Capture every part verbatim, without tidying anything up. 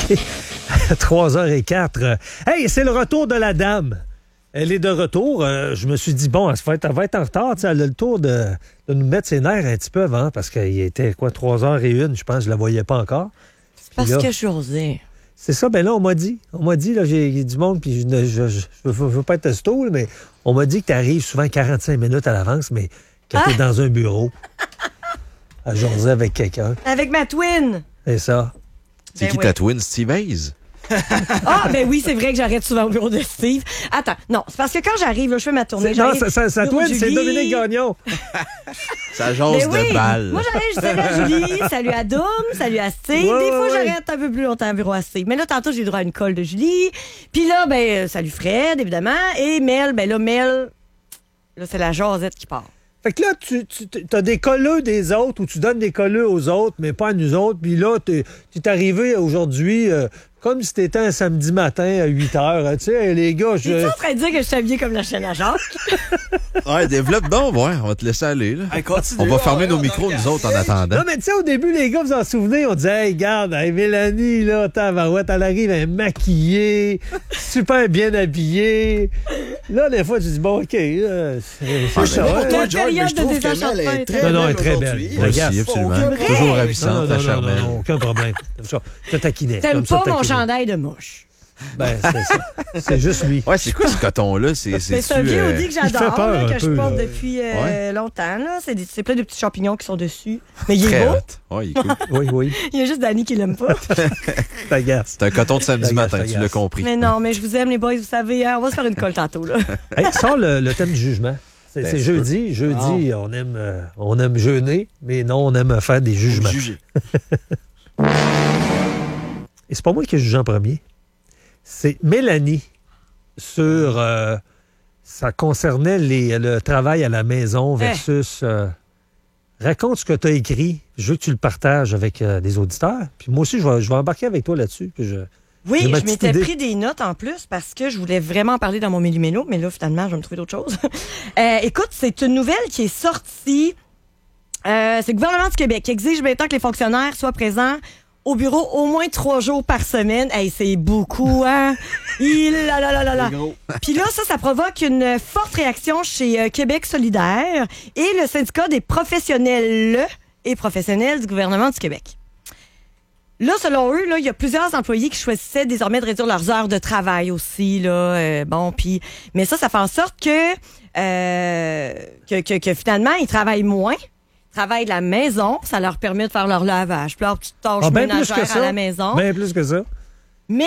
trois heures quatre. Hey, c'est le retour de la dame. Elle est de retour. Euh, je me suis dit, bon, elle, se fait, elle va être en retard. Elle a le tour de, de nous mettre ses nerfs un petit peu avant, parce qu'il était, quoi, trois heures et une, je pense, je la voyais pas encore. C'est parce là, que j'osais. C'est ça, ben là, on m'a dit. On m'a dit, là, j'ai du monde, puis je ne je, je, je, je veux pas être stool, mais on m'a dit que tu arrives souvent quarante-cinq minutes à l'avance, mais que tu es ah! dans un bureau à jaser avec quelqu'un. Avec ma twin. C'est ça. C'est ben qui oui. ta twin, Steve Hayes? Ah, ben oui, c'est vrai que j'arrête souvent au bureau de Steve. Attends, non, c'est parce que quand j'arrive, là, je fais ma tournée. Non, ça, ça, ça twin, c'est Dominique Gagnon. Ça jase ben oui. de balle. Moi, j'arrive, je salue à Julie, salut à Dom, salut à Steve. Ouais, Des fois, ouais. j'arrête un peu plus longtemps au bureau à Steve. Mais là, tantôt, j'ai eu droit à une colle de Julie. Puis là, ben, salut Fred, évidemment. Et Mel, ben là, Mel, là, c'est la jasette qui part. Fait que là, tu, tu as des colleux des autres ou tu donnes des colleux aux autres, mais pas à nous autres. Puis là, tu es arrivé aujourd'hui euh, comme si t'étais un samedi matin à huit heures. Tu sais, les gars, je... Es-tu en train de dire que je suis habillée comme la chaîne à Jacques? Ouais, développe donc, ouais, on va te laisser aller. Là. Hey, on va fermer ouais, nos micros, nous autres, en attendant. Non, mais tu sais, au début, les gars, vous en souvenez, on disait, hey, regarde, hey, Mélanie, là, tabarouette, elle arrive, elle est maquillée, super bien habillée. Là, des fois, tu dis, bon, OK, là, c'est ah, ça. Pour toi, John, mais je trouve qu'elle est très belle. Non, non, elle est très belle. Regarde, oui, absolument. Toujours ravissante, la charmante. Non, non, aucun problème. Je te taquinais. T'aimes pas mon chandail de mouche? Ben, c'est ça. C'est juste lui. Ouais, c'est quoi ce coton-là? C'est, c'est, c'est un vieux euh... Audi que j'adore, peur, là, que peu, je porte là. depuis euh, ouais. longtemps. Là. C'est, des, c'est plein de petits champignons qui sont dessus. Mais il est Très beau. hot. Ouais, il est cool. Oui, oui. Il y a juste Danny qui l'aime pas. C'est un coton de samedi matin, tu l'as compris. Mais non, mais je vous aime, les boys, vous savez. Hein, on va se faire une colle tantôt. Là. Hey, sors le, le thème du jugement. C'est, ben, c'est jeudi. Jeudi, oh. on, aime, euh, on aime jeûner, mais non, on aime faire des jugements. Et c'est pas moi qui ai jugé en premier. C'est Mélanie sur... Euh, ça concernait les, le travail à la maison versus... Euh, raconte ce que tu as écrit. Je veux que tu le partages avec euh, des auditeurs. Puis moi aussi, je vais, je vais embarquer avec toi là-dessus. Puis je, oui, je m'étais idée. pris des notes en plus parce que je voulais vraiment parler dans mon méli-mélo, mais là, finalement, je vais me trouver d'autres choses. euh, écoute, c'est une nouvelle qui est sortie. Euh, c'est le gouvernement du Québec qui exige maintenant que les fonctionnaires soient présents au bureau au moins trois jours par semaine. Hey, c'est beaucoup, hein? Il, là, là, là, là, là. Puis là, ça, ça provoque une forte réaction chez euh, Québec solidaire et le syndicat des professionnels et professionnels du gouvernement du Québec. Là, selon eux, là, il y a plusieurs employés qui choisissaient désormais de réduire leurs heures de travail aussi, là. Euh, bon, puis, mais ça, ça fait en sorte que, euh, que, que, que finalement, ils travaillent moins. Travaillent de la maison, ça leur permet de faire leur lavage, puis leurs petites tâches ah, ménagères à la maison. Bien plus que ça. Mais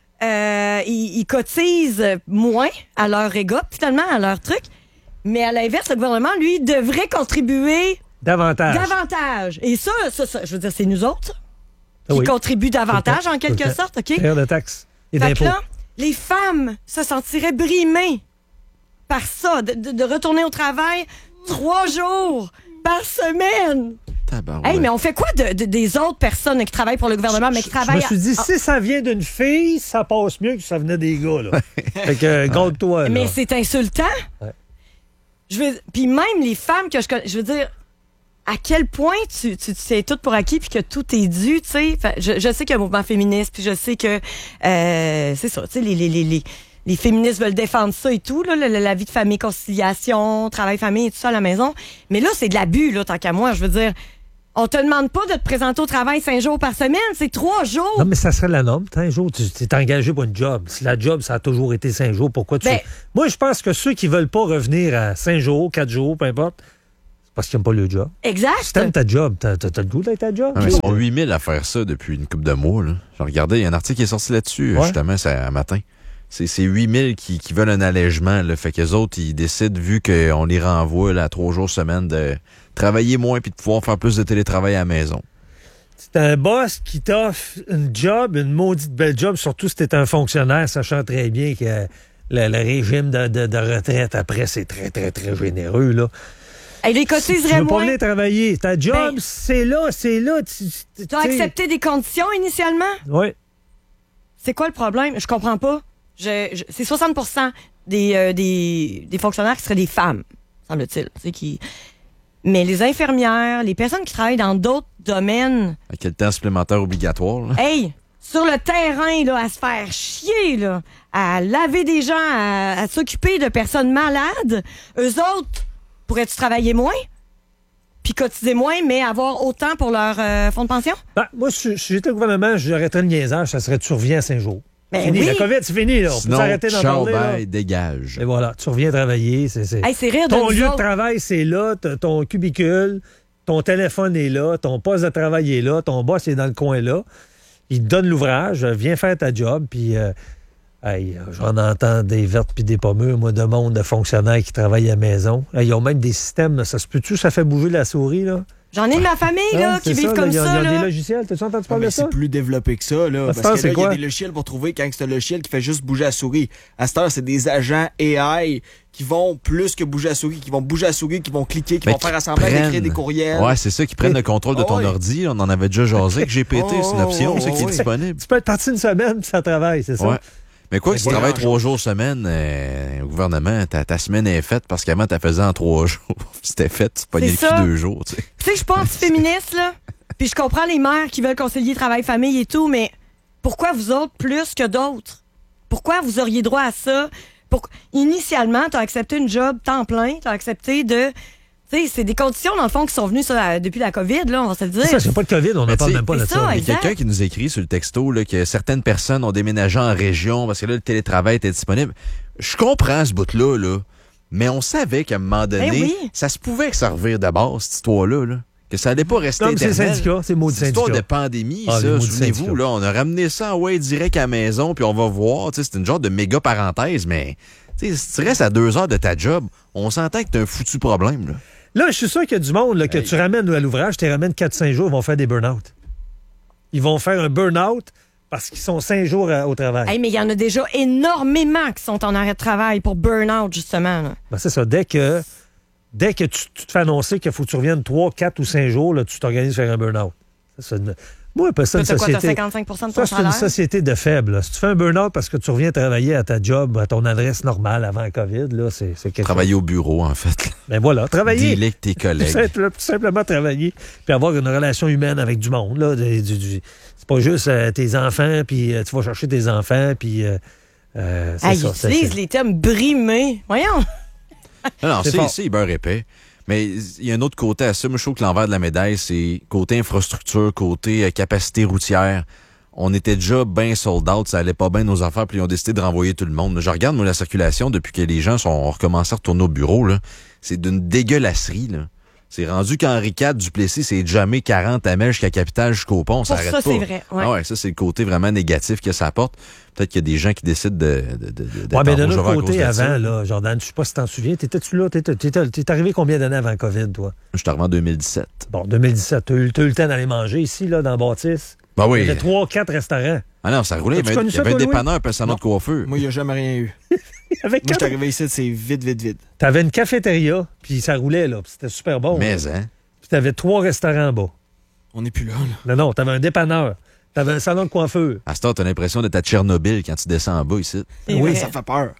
euh, ils, ils cotisent moins à leur réga, finalement, à leur truc. Mais à l'inverse, le gouvernement, lui, devrait contribuer davantage. Davantage. Et ça, ça, ça je veux dire, c'est nous autres ah, qui oui. contribuent davantage, en quelque sorte, OK? Payeurs de taxes et fait d'impôts. Que là, les femmes se sentiraient brimées par ça, de, de, de retourner au travail trois jours par semaine. Tabarouette. Hey, mais on fait quoi de, de, des autres personnes qui travaillent pour le gouvernement, mais qui travaillent... Je me suis dit, à... si ça vient d'une fille, ça passe mieux que si ça venait des gars, là. Fait que, garde-toi, là. Mais c'est insultant. Ouais. Je veux... Puis même les femmes que je connais, je veux dire, à quel point tu, tu, tu sais tout pour acquis puis que tout est dû, tu sais. Je, je sais qu'il y a un mouvement féministe, puis je sais que, euh, c'est ça, tu sais, les... les, les, les Les féministes veulent défendre ça et tout, là, la, la vie de famille, conciliation, travail-famille et tout ça à la maison. Mais là, c'est de l'abus, là, tant qu'à moi. Je veux dire, on te demande pas de te présenter au travail cinq jours par semaine, c'est trois jours. Non, mais ça serait la norme. Un jour, tu t'es engagé pour une job. Si la job, ça a toujours été cinq jours, pourquoi tu... Ben, moi, je pense que ceux qui veulent pas revenir à cinq jours, quatre jours, peu importe, c'est parce qu'ils n'aiment pas le job. Exact. Si t'aimes ta job, t'as, t'as, t'as le goût d'être ta job. Non, mais ils sont huit mille à faire ça depuis une couple de mois, là. J'ai regardé, il y a un article qui est sorti là-dessus, ouais. justement, c'est un matin. C'est, c'est huit mille qui, qui veulent un allègement. Là. Fait qu'eux autres, ils décident, vu qu'on les renvoie là, à trois jours semaine, de travailler moins puis de pouvoir faire plus de télétravail à la maison. C'est un boss qui t'offre une job, une maudite belle job, surtout si t'es un fonctionnaire, sachant très bien que le, le régime de, de, de retraite après, c'est très, très, très généreux, là. Elle les cotiserait tu veux moins. pas venir travailler. Ta job, ben, c'est là, c'est là. Tu, tu, tu as accepté des conditions initialement? Oui. C'est quoi le problème? Je comprends pas. Je, je, c'est soixante pour cent des, euh, des, des fonctionnaires qui seraient des femmes, semble-t-il. C'est qui... Mais les infirmières, les personnes qui travaillent dans d'autres domaines... Avec le temps supplémentaire obligatoire. Là. Hey! sur le terrain là, à se faire chier, là, à laver des gens, à, à s'occuper de personnes malades, eux autres, pourraient-tu travailler moins? Puis cotiser moins, mais avoir autant pour leur euh, fonds de pension? Ben, moi, si j'étais au gouvernement, j'arrêterais le niaisage, ça serait tu reviens à cinq jours. Ben fini, oui. la COVID, c'est fini, là. On Sinon, peut s'arrêter d'en ciao, parler. bye, Là. dégage. Et voilà, tu reviens travailler. C'est, c'est... Hey, c'est rire de ton nous lieu autres. de travail, c'est là, t- ton cubicule, ton téléphone est là, ton poste de travail est là, ton boss est dans le coin là. Il te donne l'ouvrage, viens faire ta job, puis euh, hey, j'en entends des vertes puis des pommures, moi, de monde de fonctionnaires qui travaillent à la maison. Hey, ils ont même des systèmes, là, ça se peut-tu, ça fait bouger la souris, là? J'en ai de ma famille là, Ah, qui c'est vivent ça, comme là, ils ont- ça. Ils ont là. des logiciels, t'as-tu entendu Ah, parler mais de ça? c'est plus développé que ça, là. À cette Parce heure, que c'est là, il y a quoi? des logiciels pour trouver quand c'est un logiciel qui fait juste bouger la souris. À cette heure, c'est des agents A I qui vont plus que bouger la souris, qui vont bouger la souris, qui vont cliquer, qui Mais vont qui faire assembler, prennent- d'écrire des courriels. Ouais, c'est ça, qui prennent le contrôle de Oh, ton ouais. ordi. On en avait déjà jasé avec G P T, Oh, c'est une option, oh, ça, qui est oh, disponible. Tu peux être parti une semaine, puis ça travaille, c'est ça? Ouais. Mais quoi que si tu Ouais, travailles ouais. trois jours semaine euh, au gouvernement, ta, ta semaine est faite parce qu'avant, tu la faisais en trois jours. C'était fait, tu pognais le C'est cul ça. deux jours, tu sais. Tu sais, je suis pas anti-féministe, là. Puis je comprends les mères qui veulent concilier travail-famille et tout, mais pourquoi vous autres plus que d'autres? Pourquoi vous auriez droit à ça? Pour... Initialement, tu as accepté une job temps plein, tu as accepté de... Tu sais, c'est des conditions, dans le fond, qui sont venues ça, depuis la COVID, là, on va se le dire. C'est ça, c'est pas de COVID, on Mais n'en parle t'sais, même pas c'est de ça, ça. Il y a exact. quelqu'un qui nous écrit sur le texto là, que certaines personnes ont déménagé en région parce que là, le télétravail était disponible. Je comprends ce bout-là, là, mais on savait qu'à un moment donné, Ben oui. ça se pouvait que ça revire d'abord, cette histoire-là. Là. Que ça allait pas rester Non, mais c'est le éternel. syndicat, c'est le maudit C'est l'histoire syndicat. de pandémie, Ah, les ça. maudits Souvenez-vous, syndicats. là, on a ramené ça ouais, direct à la maison, puis on va voir. tu sais, C'est une genre de méga parenthèse, mais tu sais, si tu restes à deux heures de ta job, on s'entend que t'as un foutu problème. Là. Là, je suis sûr qu'il y a du monde là, que Hey. tu ramènes à l'ouvrage, tu les ramènes quatre cinq jours, ils vont faire des burn-out. Ils vont faire un burn-out parce qu'ils sont cinq jours à- au travail. Hey, mais il y en a déjà énormément qui sont en arrêt de travail pour burn-out, justement. Là. Ben, c'est ça. Dès que, dès que tu, tu te fais annoncer qu'il faut que tu reviennes trois, quatre ou cinq jours, là, tu t'organises pour faire un burn-out. Ça, c'est une... Moi, appelle ça une T'as quoi, t'as société. cinquante-cinq pour cent de Ça, ton c'est une salaire? société de faibles. là. Si tu fais un burn-out parce que tu reviens travailler à ta job, à ton adresse normale avant la COVID, là, c'est, c'est quelque Travailler chose. au bureau, en fait. Ben voilà, travailler. Dealer avec tes Tout, collègues. simple- tout simplement travailler, puis avoir une relation humaine avec du monde. Là, du- du- du- c'est pas juste euh, tes enfants, puis euh, tu vas chercher tes enfants, puis euh, euh, c'est Ah, ça. ils c'est- utilisent c'est- les termes brimés. Voyons. Non, non, C'est c'est, fort. c'est beurre épais. Mais il y a un autre côté à ça. Moi, je trouve que l'envers de la médaille, c'est côté infrastructure, côté euh, capacité routière. On était déjà bien sold out, ça allait pas bien nos affaires, puis ils ont décidé de renvoyer tout le monde. Je regarde, moi, la circulation depuis que les gens sont ont recommencé à retourner au bureau, là. C'est d'une dégueulasserie, là. C'est rendu qu'Henri quatre, Duplessis, c'est jamais quarante à Mel jusqu'à Capitale jusqu'au pont, ça Pour arrête ça, pas. c'est vrai. Ouais. Ah ouais, ça, c'est le côté vraiment négatif que ça apporte. Peut-être qu'il y a des gens qui décident de, de, de, de Ouais, mais d'être de en rouge notre à cause côté, de avant, ça. là, Jordan, je sais pas si t'en souviens, t'étais-tu là? T'étais, t'étais- t'es arrivé combien d'années avant COVID, toi? Je suis arrivé en deux mille dix-sept. Bon, deux mille dix-sept, t'as eu, t'as eu le temps d'aller manger ici, là, dans Bâtisse. Ben Il oui. y avait trois, quatre restaurants. Ah non, ça roulait. Il y As-tu avait, connu il y ça, avait un toi, Louis? dépanneur, puis un salon Non. de coiffeur. Moi, il n'y a jamais rien eu. Il y avait Moi, je quatre. suis arrivé ici, c'est vite, vite, vite. T'avais une cafétéria, puis ça roulait, là, puis c'était super bon. Mais, là. hein. Puis t'avais trois restaurants en bas. On n'est plus là, là. Non, non, t'avais un dépanneur. T'avais un salon de coiffeur. À ce temps, t'as l'impression d'être à Tchernobyl quand tu descends en bas ici. C'est Oui, vrai. Ça fait peur.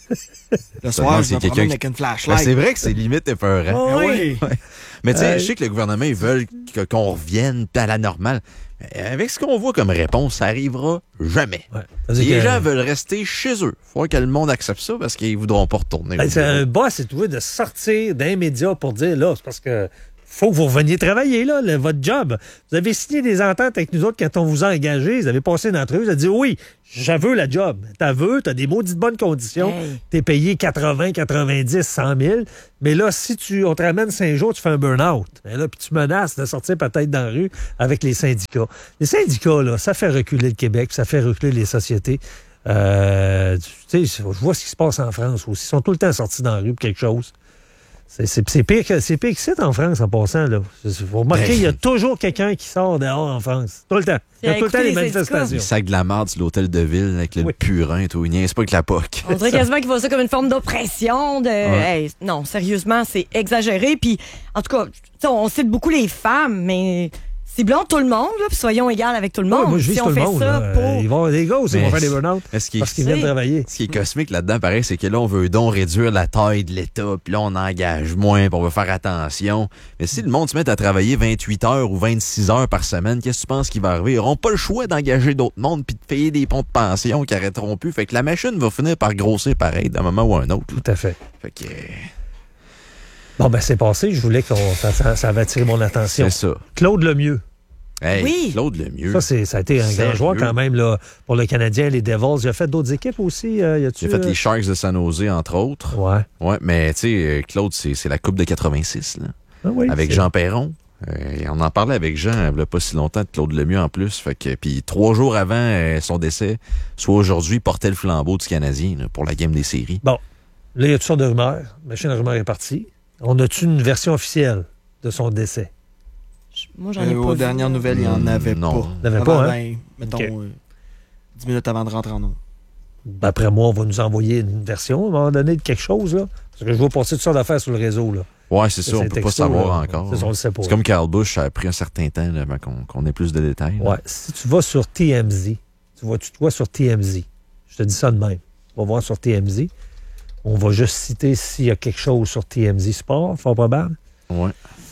Le demande soir, s'il je y a me quelqu'un promène qui- avec une Ben, flashlight. c'est vrai que c'est limite épeurant. Oh, Ah oui. oui. Mais tu sais, Euh, je sais que le gouvernement, ils veulent que- qu'on revienne à la normale. Mais avec ce qu'on voit comme réponse, ça arrivera jamais. Ouais. Si C'est-à-dire les que- gens veulent rester chez eux. Il faut que le monde accepte ça parce qu'ils voudront pas retourner. au Hey, c'est bureau. un boss, c'est trouvé de sortir d'un média pour dire, là, c'est parce que faut que vous reveniez travailler, là, le- votre job. Vous avez signé des ententes avec nous autres quand on vous a engagés. Vous avez passé une entrevue, vous avez dit, oui, j'aveux la job. T'as veux, t'as des maudites bonnes conditions. Hey. T'es payé quatre-vingts, quatre-vingt-dix, cent mille. Mais là, si tu, on te ramène cinq jours, tu fais un burn-out. Et là, puis tu menaces de sortir peut-être dans la rue avec les syndicats. Les syndicats, là, ça fait reculer le Québec, puis ça fait reculer les sociétés. Euh, tu sais, je vois ce qui se passe en France aussi. Ils sont tout le temps sortis dans la rue pour quelque chose. C'est, c'est, c'est pire que c'est pire que c'est en France en passant. Là. Vous remarquez, Ben, il y a toujours quelqu'un qui sort dehors en France. Tout le temps. Il y a Puis tout le temps écoutez les les manifestations. Ils sacent de la marde sur l'hôtel de ville avec le Oui. purin et tout. Ils niaisent pas avec la P O C. On dirait quasiment qu'ils voient ça comme une forme d'oppression. De... Hey, non, sérieusement, c'est exagéré. Puis, en tout cas, tu sais, on cite beaucoup les femmes, mais Ciblons tout le monde, là, puis soyons égaux avec tout le monde. Ouais, moi, je vise si tout on le fait monde. ça là. pour... Euh, Ils vont avoir des gars aussi, ils vont Mais faire des burn-out Est-ce qu'il parce qu'ils viennent C'est- travailler. Ce qui est cosmique là-dedans, pareil, c'est que là, on veut donc réduire la taille de l'État, puis là, on engage moins, puis on veut faire attention. Mais si le monde se met à travailler vingt-huit heures ou vingt-six heures par semaine, qu'est-ce que tu penses qui va arriver? Ils n'auront pas le choix d'engager d'autres mondes puis de payer des ponts de pension qui arrêteront plus. Fait que la machine va finir par grossir pareil d'un moment ou un autre. Tout à fait. Fait que euh, Bon, ben c'est passé. Je voulais qu'on ça, ça, ça avait attiré mon attention. c'est ça. Claude Lemieux. Hey, Oui. Claude Lemieux. Ça, c'est, ça a été un Sérieux? grand joueur quand même là, pour le Canadien, les Devils. Il a fait d'autres équipes aussi. Euh, y a-tu, Il a fait euh? les Sharks de San Jose, entre autres. Ouais. Ouais, mais tu sais, euh, Claude, c'est, c'est la Coupe de quatre-vingt-six, là. Ah oui, Avec c'est- Jean Perron. Euh, on en parlait avec Jean il n'y a pas si longtemps de Claude Lemieux en plus. Fait que puis trois jours avant euh, son décès, soit aujourd'hui, portait le flambeau du Canadien là, pour la game des séries. Bon, là, il y a toutes sortes de rumeurs. La machine à rumeurs est partie. On a-tu une version officielle de son décès? Moi, j'en ai Euh, pas aux vu. dernières nouvelles, il n'y en Hmm, avait non. pas. Il n'y en avait Avant, pas, hein? ben, mettons, Ok. euh, dix minutes avant de rentrer en eau. D'après moi, on va nous envoyer une version à un moment donné de quelque chose, là. Parce que je vois passer toutes sortes d'affaires sur le réseau, là. Ouais, c'est ça, on C'est peut pas texto, savoir là. encore. C'est ça, on le sait pas. C'est comme Carl Busch, ça a pris un certain temps là, avant qu'on, qu'on ait plus de détails. là. Ouais, si tu vas sur T M Z, tu vois, tu te vois sur T M Z. Je te dis ça de même. On va voir sur T M Z. On va juste citer s'il y a quelque chose sur T M Z Sport, fort probable. Ouais.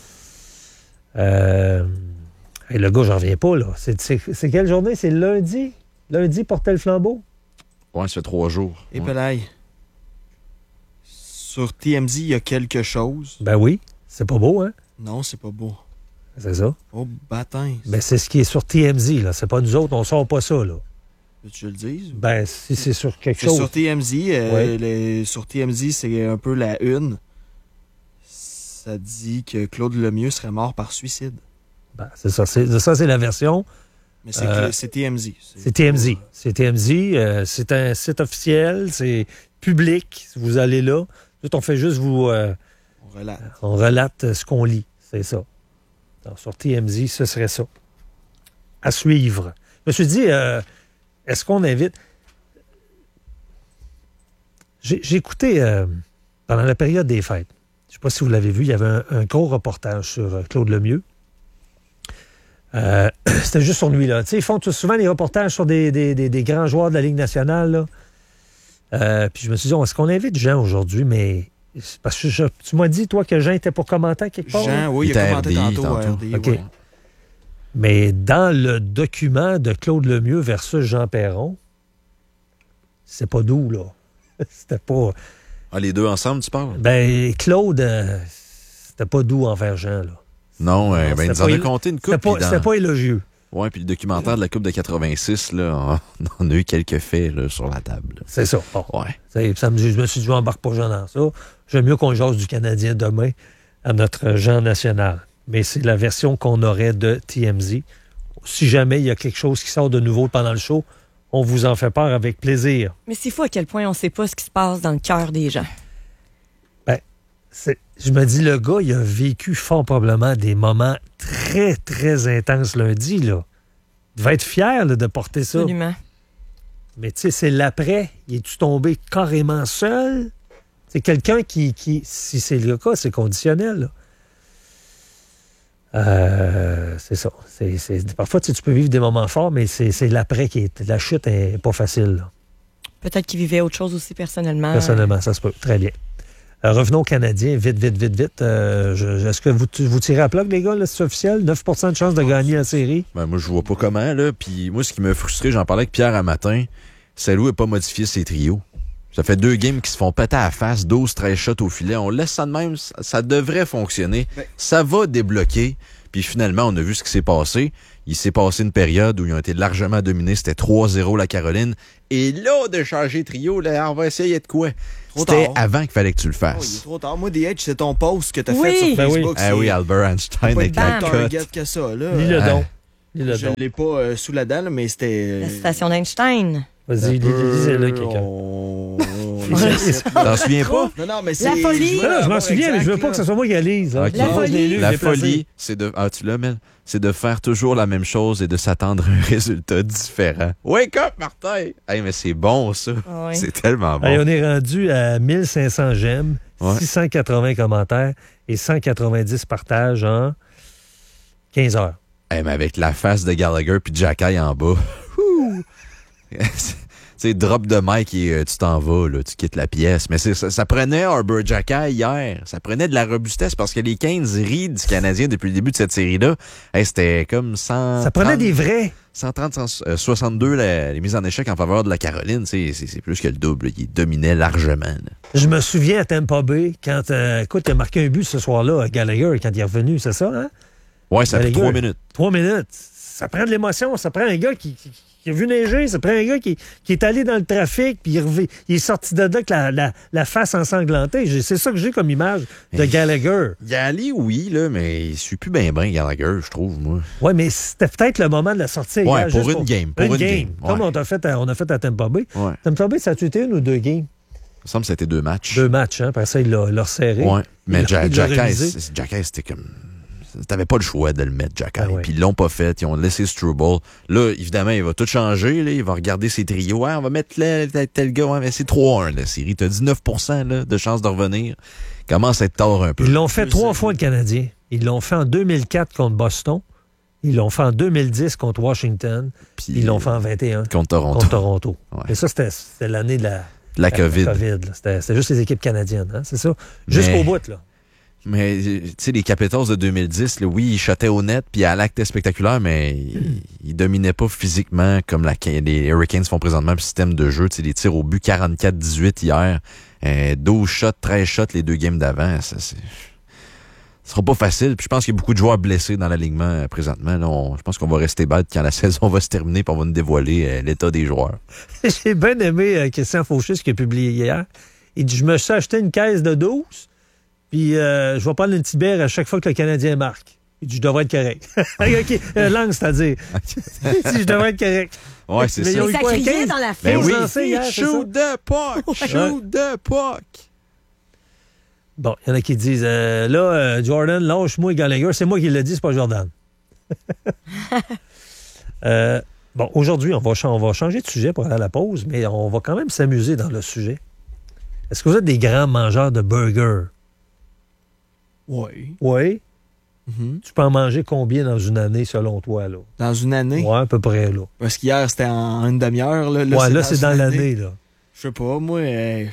Euh, et le gars, j'en reviens pas, là. C'est, c'est, c'est quelle journée? C'est lundi? Lundi, portait le flambeau? Ouais, ça fait trois jours. Et Ouais. Pelay, sur T M Z, il y a quelque chose. Ben oui. C'est pas beau, hein? Non, c'est pas beau. C'est ça. Oh, bâtin. Ben c'est ce qui est sur T M Z, là. C'est pas nous autres, on sort pas ça, là. Veux-tu que je le dise? Ben, si c'est sur quelque C'est chose... sur T M Z. euh, Ouais. les- sur T M Z, c'est un peu la une. Ça dit que Claude Lemieux serait mort par suicide. Ben, c'est ça. C'est, ça, c'est la version. Mais c'est Euh, que- c'est T M Z. C'est T M Z. C'est T M Z. euh, c'est un site officiel. C'est public. Si vous allez là, tout, on fait juste vous... euh, On relate. on relate ce qu'on lit. C'est ça. Alors, sur T M Z, ce serait ça. À suivre. Je me suis dit, euh, est-ce qu'on invite... J'ai, j'ai écouté euh, pendant la période des fêtes. Je ne sais pas si vous l'avez vu, il y avait un, un gros reportage sur euh, Claude Lemieux. Euh, c'était juste sur lui, là. Tu sais, ils font tout- souvent des reportages sur des, des- des- des grands joueurs de la Ligue nationale, là. Euh, puis je me suis dit, est-ce qu'on invite Jean aujourd'hui? Mais c'est parce que je- tu m'as dit, toi, que Jean était pour commenter quelque part. Jean, oui, Il il a était commenté R D I tantôt à tantôt. R D I. OK. ouais. Mais dans le document de Claude Lemieux versus Jean Perron, c'est pas doux, là. C'était pas... Ah, les deux ensemble, tu parles? Ben, Claude, euh, c'était pas doux envers Jean, là. Non, euh, ben, c'était il nous en pas a élo- compté une C'était coupe. pas, puis dans- c'était pas élogieux. Ouais, puis le documentaire de la Coupe de quatre-vingt-six, là, on, on a eu quelques faits là, sur la table. là. C'est ça. Bon. Ouais. C'est- Ça me, je me suis dit, je m'embarque pas Jean dans ça. J'aime mieux qu'on jase du Canadien demain à notre Jean national. Mais c'est la version qu'on aurait de T M Z. Si jamais il y a quelque chose qui sort de nouveau pendant le show, on vous en fait part avec plaisir. Mais c'est fou à quel point on sait pas ce qui se passe dans le cœur des gens. C'est- je me dis, le gars, il a vécu fort probablement des moments très, très intenses lundi, là. Il devait être fier là, de porter ça. Absolument. Mais tu sais, c'est l'après. Il est-tu tombé carrément seul? C'est quelqu'un qui, qui, si c'est le cas, c'est conditionnel. là. Euh, c'est ça. C'est, c'est- parfois, tu sais, tu peux vivre des moments forts, mais c'est, c'est l'après qui est... La chute est pas facile, là. Peut-être qu'il vivait autre chose aussi personnellement. Personnellement, ça se peut. Très bien. Euh, revenons aux Canadiens. Vite, vite, vite, vite. Euh, je- je- est-ce que vous, vous tirez à plug, les gars, là, c'est officiel? neuf pour cent de chance de gagner la série. Ben, moi, je vois pas comment, là. Puis moi, ce qui m'a frustré, j'en parlais avec Pierre un matin, Salou n'a pas modifié ses trios. Ça fait deux games qui se font péter à la face, douze treize shots au filet. On laisse ça de même, ça, ça devrait fonctionner. Ben- Ça va débloquer. Puis finalement, on a vu ce qui s'est passé. Il s'est passé une période où ils ont été largement dominés. C'était trois zéro la Caroline. Et là, de changer de trio, là, on va essayer de quoi? Trop C'était tard. avant qu'il fallait que tu le Oh, il est fasses. trop tard. Moi, D H, c'est ton post que t'as Oui. fait sur Ben oui. Facebook. Ah c'est oui, Albert Einstein pas avec une la bam. cote. target que ça, là. Lis le Ah. don. Lis le Je don. ne l'ai pas euh, sous la dalle, mais c'était... La citation d'Einstein. Vas-y, lis- lisez-le, quelqu'un. On... T'en souviens pas? Non, non, mais c'est... La folie. veux Non, non, je m'en l'avoir souviens, mais je veux exact, pas là. que ce soit moi qui la lise. hein. Ok. La Moi, je l'ai lu, folie. je La l'ai placé. folie, c'est de. Ah, tu l'as, Mel? C'est de faire toujours la même chose et de s'attendre à un résultat différent. Wake up, Martin! Hey, mais c'est bon, ça. Ah oui. C'est tellement bon. Hey, on est rendu à mille cinq cents j'aime, Ouais. six cent quatre-vingts commentaires et cent quatre-vingt-dix partages en quinze heures. Hey, mais avec la face de Gallagher puis Jacky en bas. Tu sais, drop de mic et euh, tu t'en vas, là, tu quittes la pièce. Mais c'est, ça, ça prenait Arbor Jacky hier. Ça prenait de la robustesse parce que les Canes rient du Canadien depuis le début de cette série-là. Hey, c'était comme cent trente, Ça prenait des vrais. cent trente, cent soixante-deux la, les mises en échec en faveur de la Caroline. C'est, c'est, c'est plus que le double. Il dominait largement. Là. Je me souviens à Tampa Bay, quand, euh, écoute, il a marqué un but ce soir-là à Gallagher quand il est revenu, c'est ça, hein? Ouais, ça fait Gallagher. trois minutes. Trois minutes. Ça prend de l'émotion. Ça prend un gars qui, qui, qui a vu neiger. Ça prend un gars qui, qui est allé dans le trafic puis il, rev... il est sorti de là avec la, la, la face ensanglantée. J'ai, c'est ça que j'ai comme image de Hey. Gallagher. Gali, oui, là, mais il suit plus bien bien Gallagher, je trouve, moi. Oui, mais c'était peut-être le moment de la sortie. Ouais, hier, pour juste une game, pour une game, Comme ouais. on a, fait à, on a fait à Tampa Bay. Ouais. Tampa Bay, ça a-tu été une ou deux games? Il me semble que c'était deux matchs. Deux matchs, hein? Après ça, il l'a, l'a resserré. Ouais. Mais Il l'a- il l'a Jacky, révisé. Jacky, c'était comme... T'avais pas le choix de le mettre, Jacky. Ah ouais. Puis ils l'ont pas fait. Ils ont laissé Struble. Là, évidemment, il va tout changer. Là. Il va regarder ses trios. Ouais, on va mettre là, tel, tel gars. Ouais, mais c'est trois un, la série. T'as dix-neuf pour cent là, de chances de revenir. Commence à être tard un peu. Ils l'ont fait trois fois, le Canadien. Ils l'ont fait en deux mille quatre contre Boston. Ils l'ont fait en deux mille dix contre Washington. Puis, Ils l'ont fait en vingt et un contre Toronto. contre Toronto. Ouais. Et ça, c'était, c'était l'année de la, La COVID. là. C'était, c'était juste les équipes canadiennes, hein? C'est ça? Jusqu'au Mais- bout, là. Mais, tu sais, les Capitals de deux mille dix, là, oui, ils shottaient au net, puis à l'acte spectaculaire, mais ils, ils dominaient pas physiquement comme la, les Hurricanes font présentement le système de jeu. Tu sais, les tirs au but quarante-quatre dix-huit hier, euh, douze shots, treize shots les deux games d'avant. Ça, c'est... Ce sera pas facile. Puis je pense qu'il y a beaucoup de joueurs blessés dans l'alignement euh, présentement. Là, on- je pense qu'on va rester bête quand la saison va se terminer, puis on va nous dévoiler euh, l'état des joueurs. J'ai bien aimé euh, Christian Fauché, ce qu'il a publié hier. Il dit, je me suis acheté une caisse de douze, puis euh, je vais prendre une petite bière à chaque fois que le Canadien marque. Il dit, je devrais être correct. OK, euh, langue, c'est-à-dire. Il dit, je devrais être correct. Ouais, c'est Mais ça. ils ont Mais eu ça quoi, criait quinze? dans la Ben foule. oui, lancés hier, c'est shoot the puck! Shoot the puck! Bon, il y en a qui disent, euh, là, euh, Jordan, lâche-moi Gallagher. C'est moi qui l'ai dit, c'est pas Jordan. euh, bon, aujourd'hui, on va, cha- on va changer de sujet pour aller à la pause, mais on va quand même s'amuser dans le sujet. Est-ce que vous êtes des grands mangeurs de burgers? Oui. Oui. Mhm. Tu peux en manger combien dans une année, selon toi, là? Dans une année. Ouais, à peu près, là. Parce qu'hier, c'était en une demi-heure. Là, ouais, là, c'est dans une l'année, année. là. Je sais pas, moi, euh,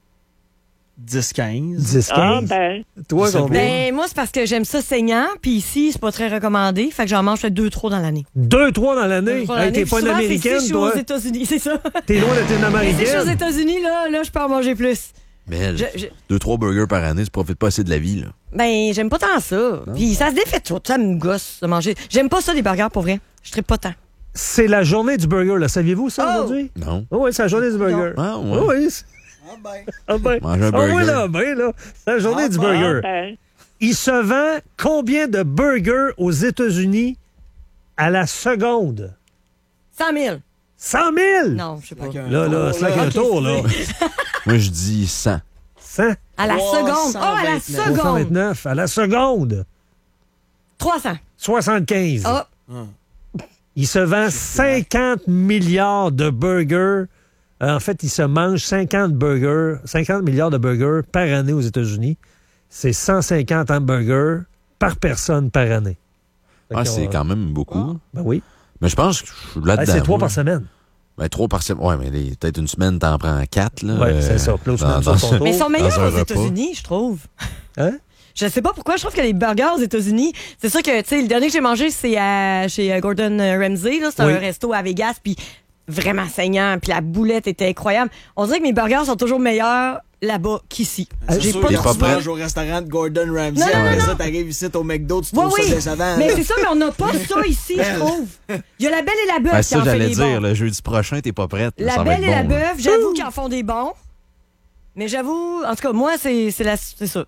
dix quinze. dix, Ah, quinze. ben, Toi, je sais combien? Ben, moi, c'est parce que j'aime ça saignant, puis ici, c'est pas très recommandé. Fait que j'en mange peut-être deux, trois dans l'année. Deux, trois dans Deux, l'année? trois dans Hey, l'année. t'es pas Puis une souvent, c'est Américaine, si je suis toi? aux États-Unis, c'est ça. T'es loin d'être une Si je suis aux Américaine? États-Unis, là, là, je peux en manger plus. Mais Je- je- deux, trois burgers par année, tu profites pas assez de la vie, là. Ben, j'aime pas tant ça. Puis ça se défait tout. Ça me gosse de manger. J'aime pas ça, des burgers, pour vrai. Je trippe pas tant. C'est la journée du burger, là. Saviez-vous ça, Oh! aujourd'hui? Non. Oh, oui, c'est la journée du burger. Ah, ouais. Oh, oui. c'est- Ah ben. Ah, ben. Manger un Ah, burger. oui, là, ben, là. C'est la journée Ah, du ben. burger. ben, Il se vend combien de burgers aux États-Unis à la seconde? cent mille. cent mille! Non, je sais pas. Slack un Là, là, tour, slack là. un Ok, tour, là. Moi, je dis cent. cent. À la trois seconde. cent Oh, à la vingt-neuf. seconde. trois cent vingt-neuf. À la seconde. trois cents. soixante-quinze. Ah, Il se vend cinquante milliards de burgers. Euh, en fait, il se mange cinquante burgers, cinquante milliards de burgers par année aux États-Unis. C'est cent cinquante hamburgers par personne par année. Fait Ah, qu'on- c'est quand même beaucoup. Ben oui. Mais je pense que je suis Ah, là-dedans. c'est trois moi. par semaine. Ben, trois par semaine. Ouais, mais les- peut-être une semaine, t'en prends quatre, là. Ouais, euh, c'est ça. Puis l'autre dans- semaine, sur dans- son tour. mais ils sont Dans meilleurs un aux repas. États-Unis, je trouve. Hein? Je sais pas pourquoi, je trouve que les burgers aux États-Unis, c'est sûr que, tu sais, le dernier que j'ai mangé, c'est à- chez euh, Gordon Ramsay, là. C'est Oui. un resto à Vegas, puis vraiment saignant, puis la boulette était incroyable. On dirait que mes burgers sont toujours meilleurs là-bas qu'ici. C'est J'ai sûr pas que T'es de pas tu prête? manges au restaurant de Gordon Ramsay. Non, non, Après non, ça, non. t'arrives ici au McDo, tu Oui, trouves oui. ça décevant. Mais là. c'est ça, mais on n'a pas ça ici, je trouve. Il y a la belle et la bœuf Ben, qui ça, en fait j'allais des dire, bons. le jeudi prochain, t'es pas prête. La ça va belle être et la bon, là. bœuf, j'avoue qu'ils en font des bons. Mais j'avoue, en tout cas, moi, c'est c'est la- c'est ça.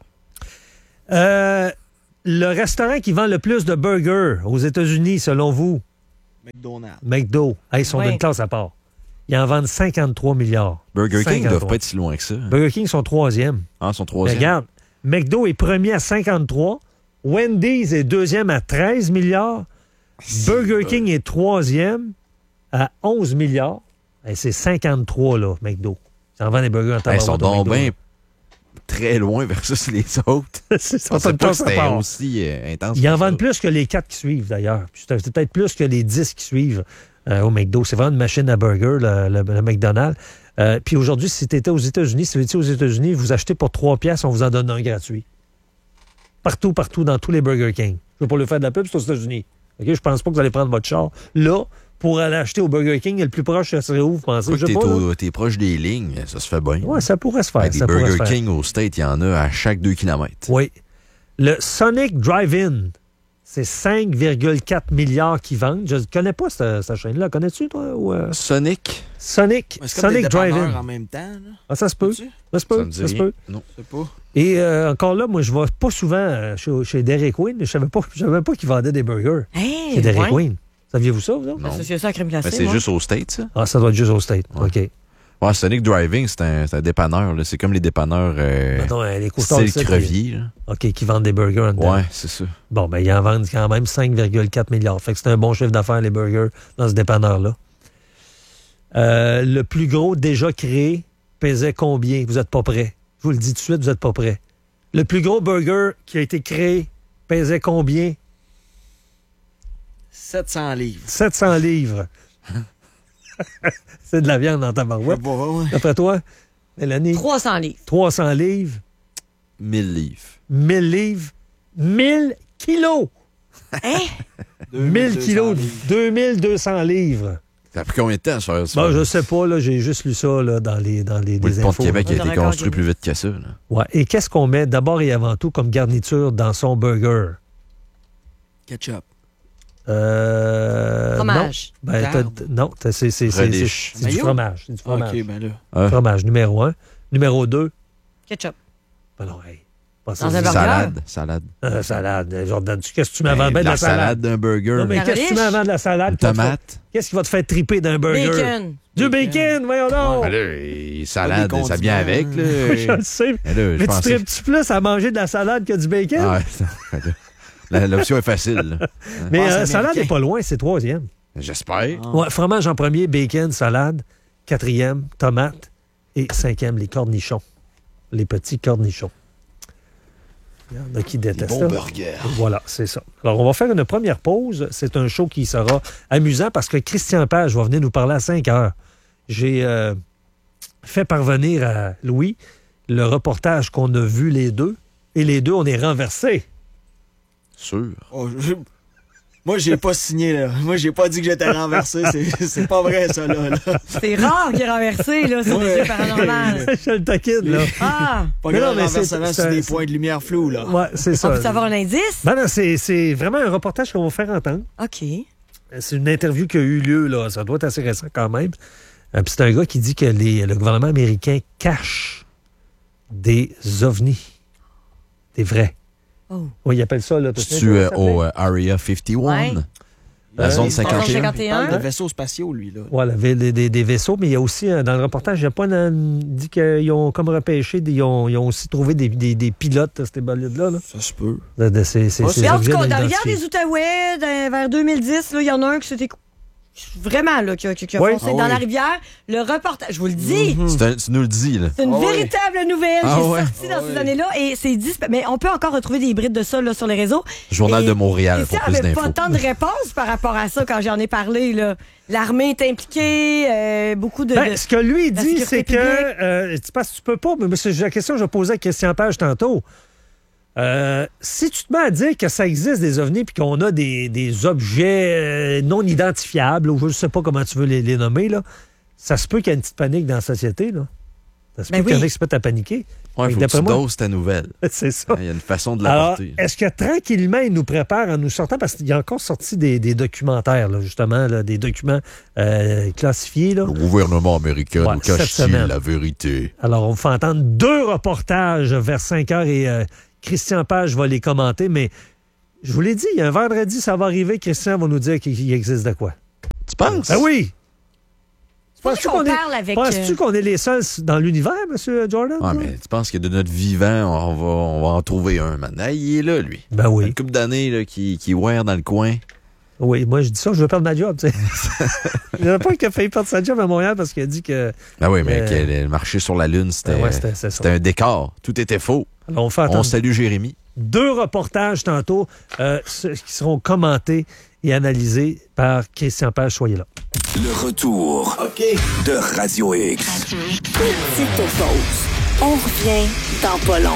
Euh, le restaurant qui vend le plus de burgers aux États-Unis, selon vous, McDonald's. McDo, hey, ils sont Ouais. d'une classe à part. Ils en vendent cinquante-trois milliards. Burger King ne cinquante-trois. doivent pas être si loin que ça. Burger King sont troisième. Ah, son Mais troisième. regarde, McDo est premier à cinquante-trois. Wendy's est deuxième à treize milliards. Burger King est troisième à onze milliards. Et c'est cinquante-trois, là, McDo. Ils en vendent des burgers en Hey, ils sont tabarouette au donc McDo, bien là. très loin versus les autres. c'est ça, Je pensais pas pas de que c'était part. aussi euh, intense. Ils en que ça. vendent plus que les quatre qui suivent, d'ailleurs. Puis C'est c'est peut-être plus que les dix qui suivent euh, au McDo. C'est vraiment une machine à burger, le, le- le McDonald's. Euh, puis aujourd'hui, si tu étais aux États-Unis, si vous étiez aux États-Unis, vous achetez pour trois piastres, on vous en donne un gratuit. Partout, partout, dans tous les Burger King. Je veux pas le faire de la pub, c'est aux États-Unis. OK? Je pense pas que vous allez prendre votre char là pour aller acheter au Burger King. Le plus proche, ça serait où, vous pensez? Quoi Je que sais t'es, pas, au- là. t'es proche des lignes, ça se fait bien. Ouais, ça pourrait se faire. Hey, des ça pourrait Burger se faire. King au State, il y en a à chaque deux kilomètres. Oui. Le Sonic Drive-In, c'est cinq virgule quatre milliards qui vendent. Je ne connais pas cette, cette chaîne-là. Connais-tu, toi? Ou, euh, Sonic, Sonic, C'est comme Sonic des dépanneurs Drive-In. en même temps. Là. Ah, ça se peut. Sais-tu? Ça se peut. ça me dit Ça se rien. peut. Non. Je sais pas. Et euh, encore là, moi, je vais pas souvent euh, chez, chez Dairy Queen. Je savais pas, je savais même pas qu'ils vendaient des burgers Hey, chez Dairy ouais. Queen. Saviez-vous ça, vous autres? Non. Associé ça à crème glacée. Mais c'est moi. juste au State, ça? Ah, ça doit être juste au State. Ouais. OK. Ouais, Sonic Driving, c'est un, c'est un dépanneur. Là. C'est comme les dépanneurs euh, Mettons, euh, les costards style ici qui- crevier. Là. OK, qui vendent des burgers en dedans. Ouais, c'est ça. Bon, ben, ils en vendent quand même cinq virgule quatre milliards. Fait que c'est un bon chiffre d'affaires, les burgers, dans ce dépanneur-là. Euh, le plus gros déjà créé pesait combien? Vous n'êtes pas prêts. Je vous le dis tout de suite, vous n'êtes pas prêts. Le plus gros burger qui a été créé pesait combien? sept cents livres. sept cents livres. C'est de la viande dans ta Ouais. barouette. Ouais. D'après toi, Mélanie? trois cents livres. trois cents livres, mille livres. mille livres, mille kilos. Hein? mille kilos, deux mille deux cents livres. Ça a pris combien de temps à se faire ça? Bon, je sais pas, là, j'ai juste lu ça là, dans les, dans les, Oui, les le pont infos. de Québec là. a été Le record construit Guinness. plus vite que ça. Là. Ouais. Et qu'est-ce qu'on met d'abord et avant tout comme garniture dans son burger? Ketchup. Euh, Fromage. Non, ben, t'as- Darde. non t'as- c'est c'est- c'est- Relish. c'est- c'est du Mayo? fromage. C'est du fromage. OK, ben là. Ah, Fromage, numéro un. Numéro deux, Ketchup. ben non, hey. Pas Dans ça, un c'est- burger? salade. Salade. Euh, salade. Jordan, tu- qu'est-ce que tu mets avant? Ben, Ben, de la la salade. salade d'un burger. Non, mais La qu'est-ce que tu relish? mets avant de la salade? Une qui va te faire- tomate. Qu'est-ce qui va te faire triper d'un burger? Bacon. Du bacon, voyons donc! Ben là, et salade, Pas des ça vient avec. condiments. Là. Oui, je le sais. Mais là, je Mais tu pensais- tripes-tu plus à manger de la salade que du bacon? Ah, ouais. La- L'option est facile. là. Mais Ah, euh, c'est salade américain. n'est pas loin, c'est troisième. J'espère. Ah. Ouais, fromage en premier, bacon, salade. Quatrième, tomate. Et cinquième, les cornichons. Les petits cornichons. Il y en a qui détestent ça. burgers. Voilà, c'est ça. Alors, on va faire une première pause. C'est un show qui sera amusant parce que Christian Page va venir nous parler à cinq heures. J'ai euh, fait parvenir à Louis le reportage qu'on a vu les deux. Et les deux, on est renversés. Sûr. Oh, je- Moi, j'ai pas signé, là. Moi, j'ai pas dit que j'étais renversé. C'est c'est pas vrai, ça, là. là. C'est rare qu'il est renversé, là, sur des Ouais. yeux paranormaux. Je le taquine, là. Ah! Pas Mais grand non, mais c'est- renversement c'est- sur des c'est- points de lumière flous, là. Ouais, c'est On ça. peut avoir un indice? Ben non, c'est c'est vraiment un reportage qu'on va faire entendre. OK. C'est une interview qui a eu lieu, là. Ça doit être assez récent quand même. Euh, puis c'est un gars qui dit que les- le gouvernement américain cache des ovnis. Des vrais. Oh. Oui, il appelle ça, là. t'as Tu comment es ça au s'appelle? euh, Area cinquante et un? Ouais. La Euh, zone il cinquante et un? cinquante et un. Il parle de vaisseaux spatiaux, lui, là. Voilà, des, des- des vaisseaux, mais il y a aussi, euh, dans le reportage, il n'y a pas dans- dit qu'ils ont comme repêché, des- ils ont, ils ont aussi trouvé des, des, des pilotes de ces bolides-là. Là. Ça se peut. De, de ces, ces, Ouais, ces Mais en tout objets cas, non dans le Rivière identifiés. des Outaouais, dans- vers deux mille dix, là, il y en a un qui s'était. Vraiment, là, qui a, qui a Oui. foncé Ah dans oui. la rivière. Le reportage, je vous le dis, Mhm. C'est un- Tu nous le dis, là. c'est une Ah oui. véritable nouvelle Ah qui est ouais. sortie dans Ah ces oui. années-là. Et c'est disp- Mais on peut encore retrouver des brides de ça là, sur les réseaux. Journal Et de Montréal Christian pour plus avait d'infos. pas tant de réponses par rapport à ça quand j'en ai parlé. là. L'armée est impliquée, euh, beaucoup de. Ben, de- ce que lui la dit, sécurité c'est que. publique. Euh, tu penses que tu peux pas, mais c'est la question que je posais à Christian Page tantôt. Euh, si tu te mets à dire que ça existe des ovnis puis qu'on a des, des objets euh, non identifiables, ou je ne sais pas comment tu veux les, les nommer, là, ça se peut qu'il y ait une petite panique dans la société. Là. Ça se Ben peut qu'il y en oui. ait qui se mettent à paniquer. Ouais, Fait faut que que tu d'après moi- doses ta nouvelle. C'est ça. Il y a une façon de Alors, l'apporter. est-ce que tranquillement, il nous prépare en nous sortant, parce qu'il y a encore sorti des, des documentaires, là, justement, là, des documents euh, classifiés. Là. Le gouvernement américain Ouais, nous cette cache-t-il semaine. la vérité? Alors, on vous fait entendre deux reportages vers cinq heures et euh, Christian Page va les commenter, mais je vous l'ai dit, il y a un vendredi, ça va arriver, Christian va nous dire qu'il existe de quoi. Tu penses? Ah oui! Faudrait Penses-tu qu'on qu'on est, parle avec, penses-tu euh, qu'on est les seuls dans l'univers, M. Jordan? Ouais, toi? mais tu penses que de notre vivant, on va, on va en trouver un, man. Ah, il est là, lui. Ben Une oui. couple d'années là, qui, qui wear dans le coin. Oui, moi, je dis ça, je veux perdre ma job. Tu sais. Il n'y en a pas qui a failli perdre sa job à Montréal parce qu'il a dit que... Ben oui, mais euh, que le marché sur la Lune, c'était, ben ouais, c'était, c'était, c'était un décor. Tout était faux. Alors, on, fait on salue Jérémy. Deux reportages tantôt euh, qui seront commentés et analysés par Christian Page. Soyez là. Le retour okay. de Radio X. Petite pause. On revient dans pas long.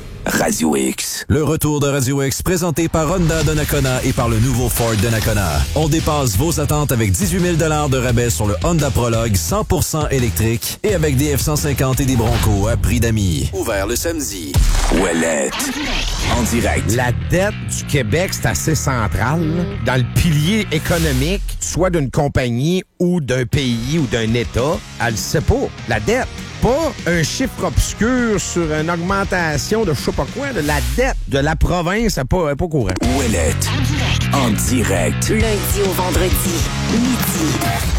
Radio X. Le retour de Radio X, présenté par Honda de Nakona et par le nouveau Ford de Nakona. On dépasse vos attentes avec dix-huit mille dollars de rabais sur le Honda Prologue cent pour cent électrique et avec des F cent cinquante et des Bronco à prix d'amis. Ouvert le samedi. Ouellette. En direct. La dette du Québec, c'est assez central là, dans le pilier économique, soit d'une compagnie ou d'un pays ou d'un État. Elle le sait pas. La dette. Pas un chiffre obscur sur une augmentation de je sais pas quoi, de la dette de la province, c'est pas, pas courant. Ouellette. En direct. Lundi au vendredi, midi.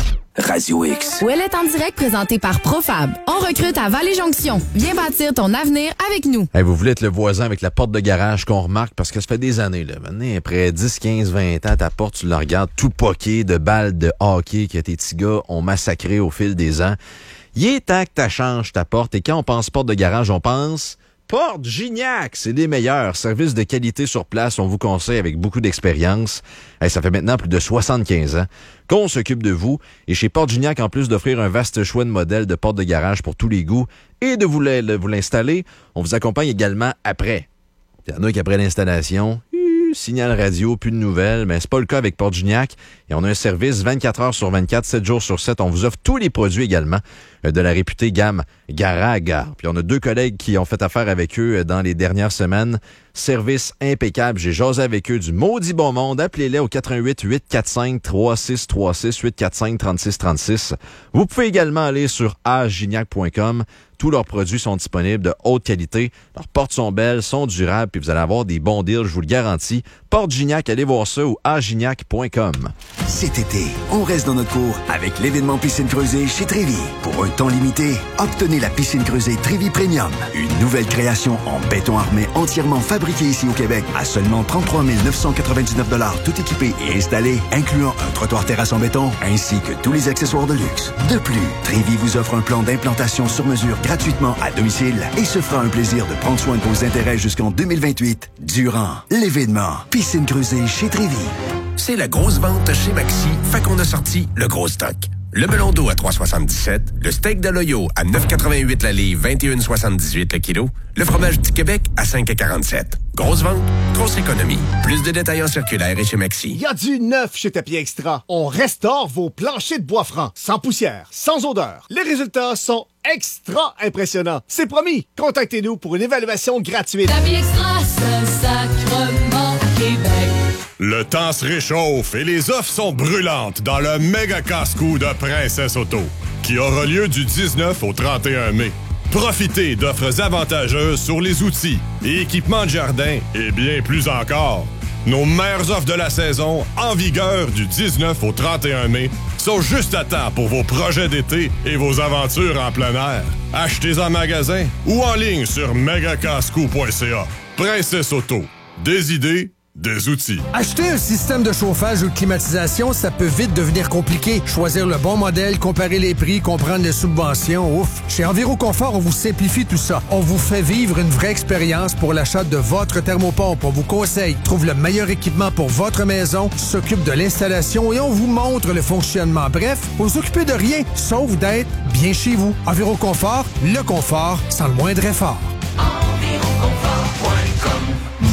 Radio X. Ouellette en direct, présenté par Profab. On recrute à Vallée-Jonction. Viens bâtir ton avenir avec nous. Hey, vous voulez être le voisin avec la porte de garage qu'on remarque parce que ça fait des années. Là. Maintenant, après dix, quinze, vingt ans, ta porte, tu la regardes tout poqué de balles de hockey que tes petits gars ont massacré au fil des ans. Il est temps que tu changes ta porte. Et quand on pense porte de garage, on pense Porte Gignac. C'est les meilleurs services de qualité sur place. On vous conseille avec beaucoup d'expérience. Hey, ça fait maintenant plus de soixante-quinze ans qu'on s'occupe de vous. Et chez Porte Gignac, en plus d'offrir un vaste choix de modèles de porte de garage pour tous les goûts et de vous, le, vous l'installer, on vous accompagne également après. Il y en a qui après l'installation... signal radio, plus de nouvelles, mais c'est pas le cas avec Porte Gignac. Et on a un service vingt-quatre heures sur vingt-quatre, sept jours sur sept. On vous offre tous les produits également de la réputée gamme Garaga. Puis on a deux collègues qui ont fait affaire avec eux dans les dernières semaines. Service impeccable. J'ai jasé avec eux du maudit bon monde. Appelez-les au quatre un huit, huit quatre cinq, trois six trois six, huit quatre cinq, trois six trois six. Vous pouvez également aller sur a gignac point com. Tous leurs produits sont disponibles de haute qualité. Leurs portes sont belles, sont durables, puis vous allez avoir des bons deals, je vous le garantis. Porte Gignac, allez voir ça au a gignac point com. Cet été, on reste dans notre cours avec l'événement Piscine Creusée chez Trévi. Pour un temps limité, obtenez la Piscine Creusée Trévi Premium. Une nouvelle création en béton armé entièrement fabriquée ici au Québec à seulement trente-trois mille neuf cent quatre-vingt-dix-neuf dollars tout équipé et installé, incluant un trottoir terrasse en béton ainsi que tous les accessoires de luxe. De plus, Trévi vous offre un plan d'implantation sur mesure gratuitement à domicile et se fera un plaisir de prendre soin de vos intérêts jusqu'en deux mille vingt-huit durant l'événement Piscine Creusée chez Trévi. C'est la grosse vente chez Maxi, fait qu'on a sorti le gros stock. Le melon d'eau à trois soixante-dix-sept, le steak de l'Oyo à neuf quatre-vingt-huit la livre, vingt et un soixante-dix-huit le kilo, le fromage du Québec à cinq quarante-sept. Grosse vente, grosse économie. Plus de détails en circulaire et chez Maxi. Il y a du neuf chez Tapis Extra. On restaure vos planchers de bois franc, sans poussière, sans odeur. Les résultats sont extra impressionnants. C'est promis. Contactez-nous pour une évaluation gratuite. Tapis Extra, Saint-Sacrement, Québec. Le temps se réchauffe et les offres sont brûlantes dans le méga casse-cou de Princesse Auto, qui aura lieu du dix-neuf au trente et un mai. Profitez d'offres avantageuses sur les outils et équipements de jardin et bien plus encore. Nos meilleures offres de la saison, en vigueur du dix-neuf au trente et un mai, sont juste à temps pour vos projets d'été et vos aventures en plein air. Achetez en magasin ou en ligne sur méga casse cou point c a. Princesse Auto, des idées, des outils. Acheter un système de chauffage ou de climatisation, ça peut vite devenir compliqué. Choisir le bon modèle, comparer les prix, comprendre les subventions, ouf. Chez Enviro Confort, on vous simplifie tout ça. On vous fait vivre une vraie expérience pour l'achat de votre thermopompe. On vous conseille, trouve le meilleur équipement pour votre maison, s'occupe de l'installation et on vous montre le fonctionnement. Bref, vous vous occupez de rien, sauf d'être bien chez vous. Enviro Confort, le confort sans le moindre effort. enviro confort point com.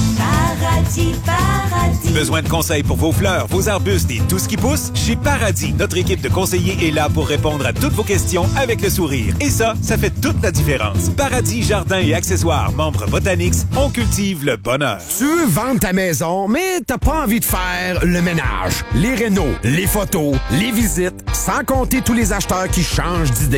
Paradis, paradis. Besoin de conseils pour vos fleurs, vos arbustes et tout ce qui pousse? Chez Paradis, notre équipe de conseillers est là pour répondre à toutes vos questions avec le sourire. Et ça, ça fait toute la différence. Paradis Jardins et Accessoires, membres Botanix, on cultive le bonheur. Tu veux vendre ta maison, mais t'as pas envie de faire le ménage, les rénaux, les photos, les visites, sans compter tous les acheteurs qui changent d'idée?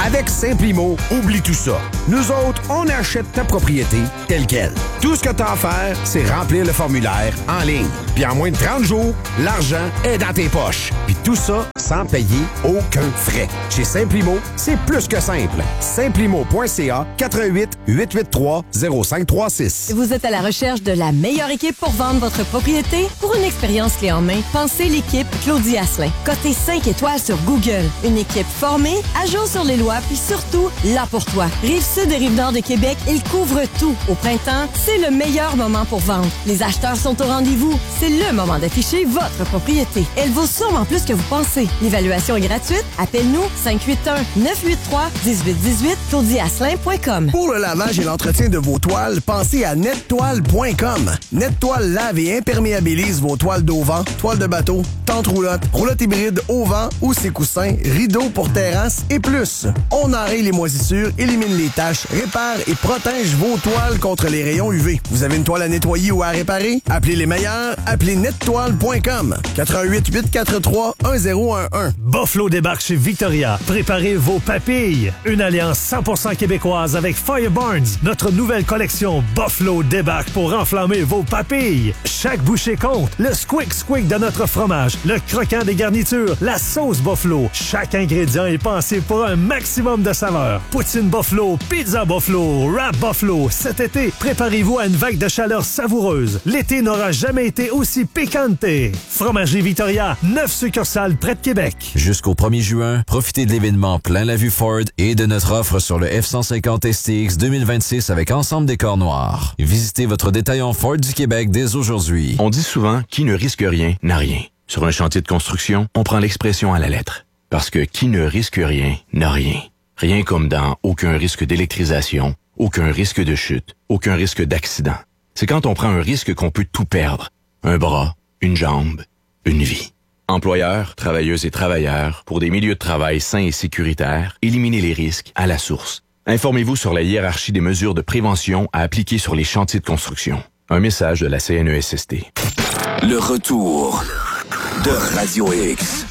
Avec Simplimo, oublie tout ça. Nous autres, on achète ta propriété telle quelle. Tout ce que t'as à faire, c'est remplir le formulaire en ligne. Puis en moins de trente jours, l'argent est dans tes poches. Puis tout ça sans payer aucun frais. Chez Simplimo, c'est plus que simple. Simplimo point c a quatre un huit, huit huit trois, zéro cinq trois six. Vous êtes à la recherche de la meilleure équipe pour vendre votre propriété? Pour une expérience clé en main, pensez l'équipe Claudie Asselin. Cotée cinq étoiles sur Google. Une équipe formée, à jour sur les lois, puis surtout, là pour toi. Rive-Sud et Rive-Nord de Québec, ils couvrent tout. Au printemps, c'est le meilleur moment pour vendre. Les acheteurs sont au rendez-vous. C'est le moment d'afficher votre propriété. Elle vaut sûrement plus que vous pensez. L'évaluation est gratuite. Appelle-nous cinq huit un, neuf huit trois, un huit un huit, claudie asselin point com. Pour le lavage et l'entretien de vos toiles, pensez à nettoile point com. Nettoile lave et imperméabilise vos toiles d'auvent, toiles de bateau, tentes roulottes, roulottes hybrides au vent ou ses coussins, rideaux pour terrasse et plus. On enraye les moisissures, élimine les taches, répare et protège vos toiles contre les rayons U V. Vous avez une toile à nettoyer ou à réparer? Appelez les meilleurs, appelez nettoile point com. quatre un huit, huit quatre trois, un zéro un un. Buffalo débarque chez Victoria. Préparez vos papilles. Une alliance cent pour cent québécoise avec Fire Barnes. Notre nouvelle collection Buffalo débarque pour enflammer vos papilles. Chaque bouchée compte. Le squick squick de notre fromage, le croquant des garnitures, la sauce Buffalo. Chaque ingrédient est pensé pour un maximum de saveur. Poutine Buffalo, pizza Buffalo, wrap Buffalo. Cet été, préparez-vous à une vague de chaleur savoureuse. L'été n'aura jamais été aussi piquante. Fromagerie Victoria, neuf succursales près de Québec. Jusqu'au premier juin, profitez de l'événement Plein la vue Ford et de notre offre sur le F cent cinquante S T X deux mille vingt-six avec ensemble décor noir. Visitez votre détaillant Ford du Québec dès aujourd'hui. On dit souvent, qui ne risque rien, n'a rien. Sur un chantier de construction, on prend l'expression à la lettre. Parce que qui ne risque rien, n'a rien. Rien comme dans aucun risque d'électrisation, aucun risque de chute, aucun risque d'accident. C'est quand on prend un risque qu'on peut tout perdre. Un bras, une jambe, une vie. Employeurs, travailleuses et travailleurs, pour des milieux de travail sains et sécuritaires, éliminez les risques à la source. Informez-vous sur la hiérarchie des mesures de prévention à appliquer sur les chantiers de construction. Un message de la C N E S S T. Le retour de Radio X.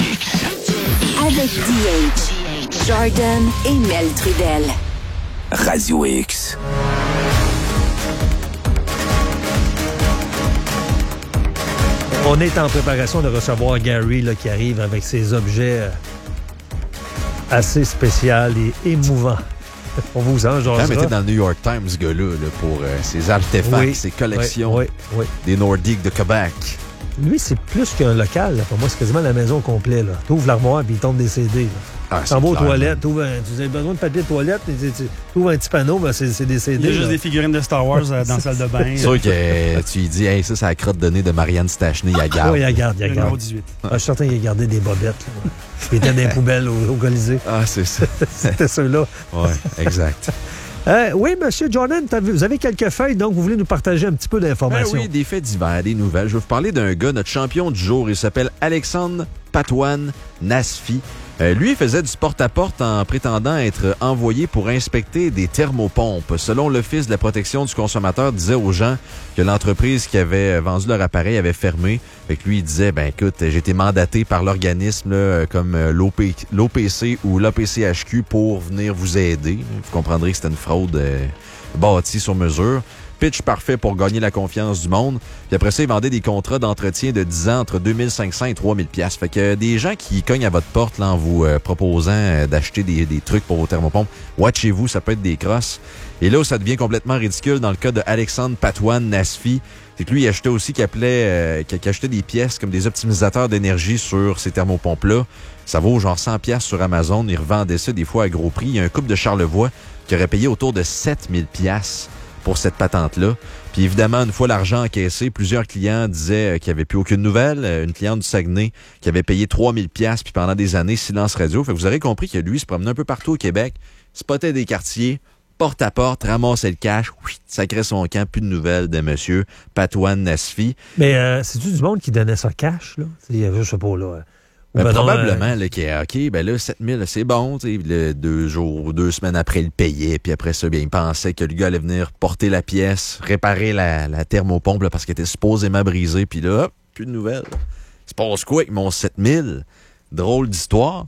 Avec D H, Jordan et Mel Trudel. Radio X. On est en préparation de recevoir Gary là, qui arrive avec ses objets assez spéciaux et émouvants. On vous en genre. Il était dans le New York Times, ce gars-là, là, pour euh, ses artefacts, oui, ses collections oui, oui, oui. des Nordiques de Québec. Lui, c'est plus qu'un local. Là. Pour moi, c'est quasiment la maison au complet. Tu ouvres l'armoire et il tombe des C D. Là. Ah, t'en vas aux toilettes, t'ouvres un, tu as besoin de papier de toilette, tu ouvres un petit panneau, ben c'est, c'est des C D. Il y a juste là. des figurines de Star Wars euh, dans la salle de bain. C'est sûr que euh, tu lui dis, hey, ça, c'est la crotte de nez de Marianne Stachny, il la garde. Oui, il la garde, il la garde. dix-huit. Ah, je suis certain qu'il a gardé des bobettes. Là. Il était dans les poubelles au, au Colisée. Ah, c'est ça. C'était ceux-là. Oui, exact. Euh, oui, M. Jordan, vous avez quelques feuilles, donc vous voulez nous partager un petit peu d'informations. Ben oui, des faits divers, des nouvelles. Je vais vous parler d'un gars, notre champion du jour. Il s'appelle Alexandre Patouane Nasfi. Euh, lui, il faisait du porte-à-porte en prétendant être envoyé pour inspecter des thermopompes. Selon l'Office de la protection du consommateur, disait aux gens que l'entreprise qui avait vendu leur appareil avait fermé. Fait que lui, il disait, ben écoute, j'ai été mandaté par l'organisme là, comme l'O P, l'O P C ou l'A P C H Q pour venir vous aider. Vous comprendrez que c'était une fraude euh, bâtie sur mesure. Pitch parfait pour gagner la confiance du monde. Puis après ça, ils vendaient des contrats d'entretien de dix ans entre deux mille cinq cents et trois mille piastres. Fait que euh, des gens qui cognent à votre porte là, en vous euh, proposant euh, d'acheter des, des trucs pour vos thermopompes, watchez-vous, ça peut être des crosses. Et là où ça devient complètement ridicule, dans le cas de Alexandre Patouane Nasfi, c'est que lui, il achetait aussi qu'il appelait, euh, qu'il achetait des pièces comme des optimisateurs d'énergie sur ces thermopompes-là. Ça vaut genre cent piastres sur Amazon. Ils revendait ça des fois à gros prix. Il y a un couple de Charlevoix qui aurait payé autour de sept mille piastres pour cette patente-là. Puis évidemment, une fois l'argent encaissé, plusieurs clients disaient qu'il n'y avait plus aucune nouvelle. Une cliente du Saguenay qui avait payé trois mille piastres puis pendant des années, silence radio. Fait que vous aurez compris que lui, il se promenait un peu partout au Québec, spottait des quartiers, porte à porte, ramassait le cash, oui, sacrait son camp, plus de nouvelles de monsieur Patouane Nasfi. Mais euh, c'est-tu du monde qui donnait ça cash, là? C'est, je sais pas, là... Ben, ben probablement, non, euh... là, qui est OK, ben là, sept mille, c'est bon, tu sais, le deux jours, deux semaines après, il payait, puis après ça, bien, il pensait que le gars allait venir porter la pièce, réparer la, la thermopompe, là, parce qu'elle était supposément brisée, puis là, hop, plus de nouvelles. Il se passe quoi avec mon sept mille? Drôle d'histoire.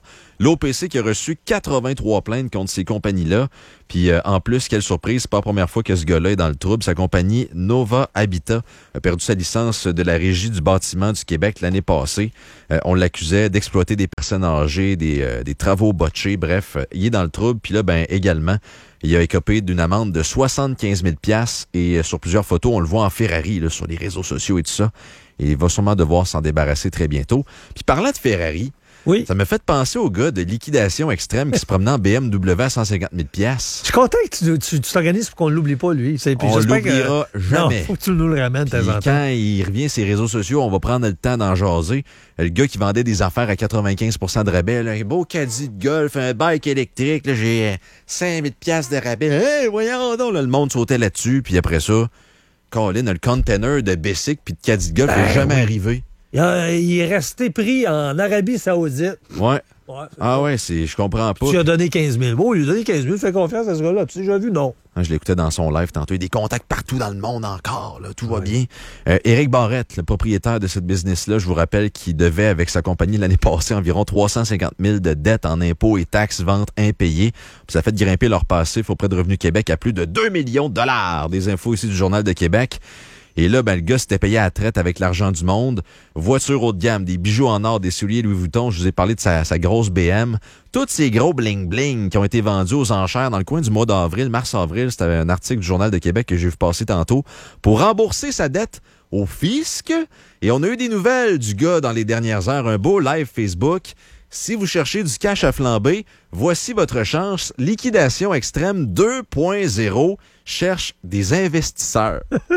L'O P C qui a reçu quatre-vingt-trois plaintes contre ces compagnies-là. Puis euh, en plus, quelle surprise, c'est pas la première fois que ce gars-là est dans le trouble. Sa compagnie Nova Habitat a perdu sa licence de la Régie du bâtiment du Québec l'année passée. Euh, on l'accusait d'exploiter des personnes âgées, des, euh, des travaux botchés. Bref, euh, il est dans le trouble. Puis là, ben également, il a écopé d'une amende de soixante-quinze mille dollars et euh, sur plusieurs photos, on le voit en Ferrari là, sur les réseaux sociaux et tout ça. Et il va sûrement devoir s'en débarrasser très bientôt. Puis parlant de Ferrari, oui. Ça m'a fait penser au gars de liquidation extrême qui se promenait en B M W à cent cinquante mille dollars. Je suis content que tu, tu, tu t'organises pour qu'on ne l'oublie pas, lui. C'est, on l'oubliera que... jamais. Il faut que tu nous le ramènes. Puis quand il revient sur les réseaux sociaux, on va prendre le temps d'en jaser. Le gars qui vendait des affaires à quatre-vingt-quinze pour cent de rabais, là, un beau caddie de golf, un bike électrique, là, j'ai cinq mille dollars de rabais. Hey, voyons donc, là, le monde sautait là-dessus. Puis après ça, Colin, le container de Bessic puis de caddie de golf n'est ben, jamais oui. arrivé. Il, a, il est resté pris en Arabie Saoudite. Ouais. ouais ah ouais, c'est, je comprends pas. Tu lui as donné quinze mille. Bon, il lui a donné quinze mille, fais confiance à ce gars-là. Tu sais, j'ai vu, non. Je l'écoutais dans son live tantôt. Il y a des contacts partout dans le monde encore. Là. Tout ouais. va bien. Euh, Éric Barrette, le propriétaire de cette business-là, je vous rappelle qu'il devait, avec sa compagnie l'année passée, environ trois cent cinquante mille de dettes en impôts et taxes, ventes impayées. Puis ça a fait grimper leur passif auprès de Revenu Québec à plus de deux millions de dollars. Des infos ici du Journal de Québec. Et là, ben, le gars s'était payé à la traite avec l'argent du monde. Voiture haut de gamme, des bijoux en or, des souliers Louis Vuitton. Je vous ai parlé de sa, sa grosse B M. Tous ces gros bling-bling qui ont été vendus aux enchères dans le coin du mois d'avril, mars-avril. C'était un article du Journal de Québec que j'ai vu passer tantôt. Pour rembourser sa dette au fisc. Et on a eu des nouvelles du gars dans les dernières heures. Un beau live Facebook. Si vous cherchez du cash à flamber, voici votre chance. Liquidation extrême deux point zéro cherche des investisseurs.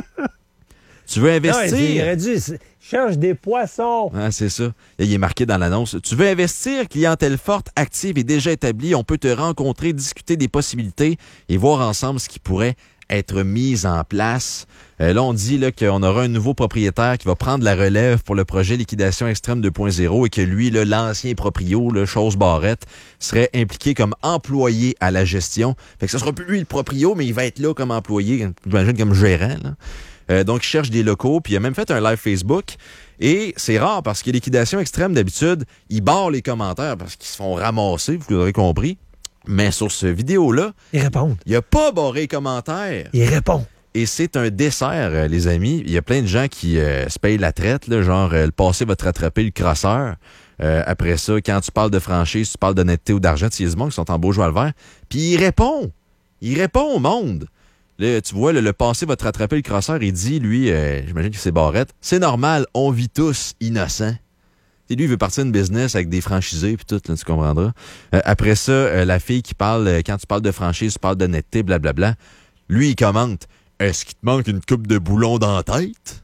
Tu veux investir? Non, il aurait dit, cherche des poissons. Ah, c'est ça. Il est marqué dans l'annonce. Tu veux investir? Clientèle forte, active et déjà établie. On peut te rencontrer, discuter des possibilités et voir ensemble ce qui pourrait être mis en place. Euh, là, on dit là, qu'on aura un nouveau propriétaire qui va prendre la relève pour le projet Liquidation Extrême deux point zéro et que lui, là, l'ancien proprio, là, Chose Barrette, serait impliqué comme employé à la gestion. Fait que ce sera plus lui le proprio, mais il va être là comme employé, j'imagine comme gérant, là. Euh, donc, il cherche des locaux, puis il a même fait un live Facebook. Et c'est rare parce que Liquidation Extrême, d'habitude, ils barrent les commentaires parce qu'ils se font ramasser, vous l'aurez compris. Mais sur ce vidéo-là, ils répondent. Il n'a pas barré les commentaires. Il répond. Et c'est un dessert, euh, les amis. Il y a plein de gens qui euh, se payent la traite, là, genre euh, le passé va te rattraper le crosseur. Euh, après ça, quand tu parles de franchise, tu parles d'honnêteté ou d'argent, il y a des gens qui sont en beau joie le vert. Puis il répond. Il répond au monde. Là, tu vois, le, le passé va te rattraper le crosseur. Il dit, lui, euh, j'imagine que c'est Barrette, c'est normal, on vit tous innocents. Et lui, il veut partir d'une business avec des franchisés puis tout, là, tu comprendras. Euh, après ça, euh, la fille qui parle, euh, quand tu parles de franchise, tu parles d'honnêteté, blablabla. Lui, il commente, est-ce qu'il te manque une coupe de boulons dans la tête?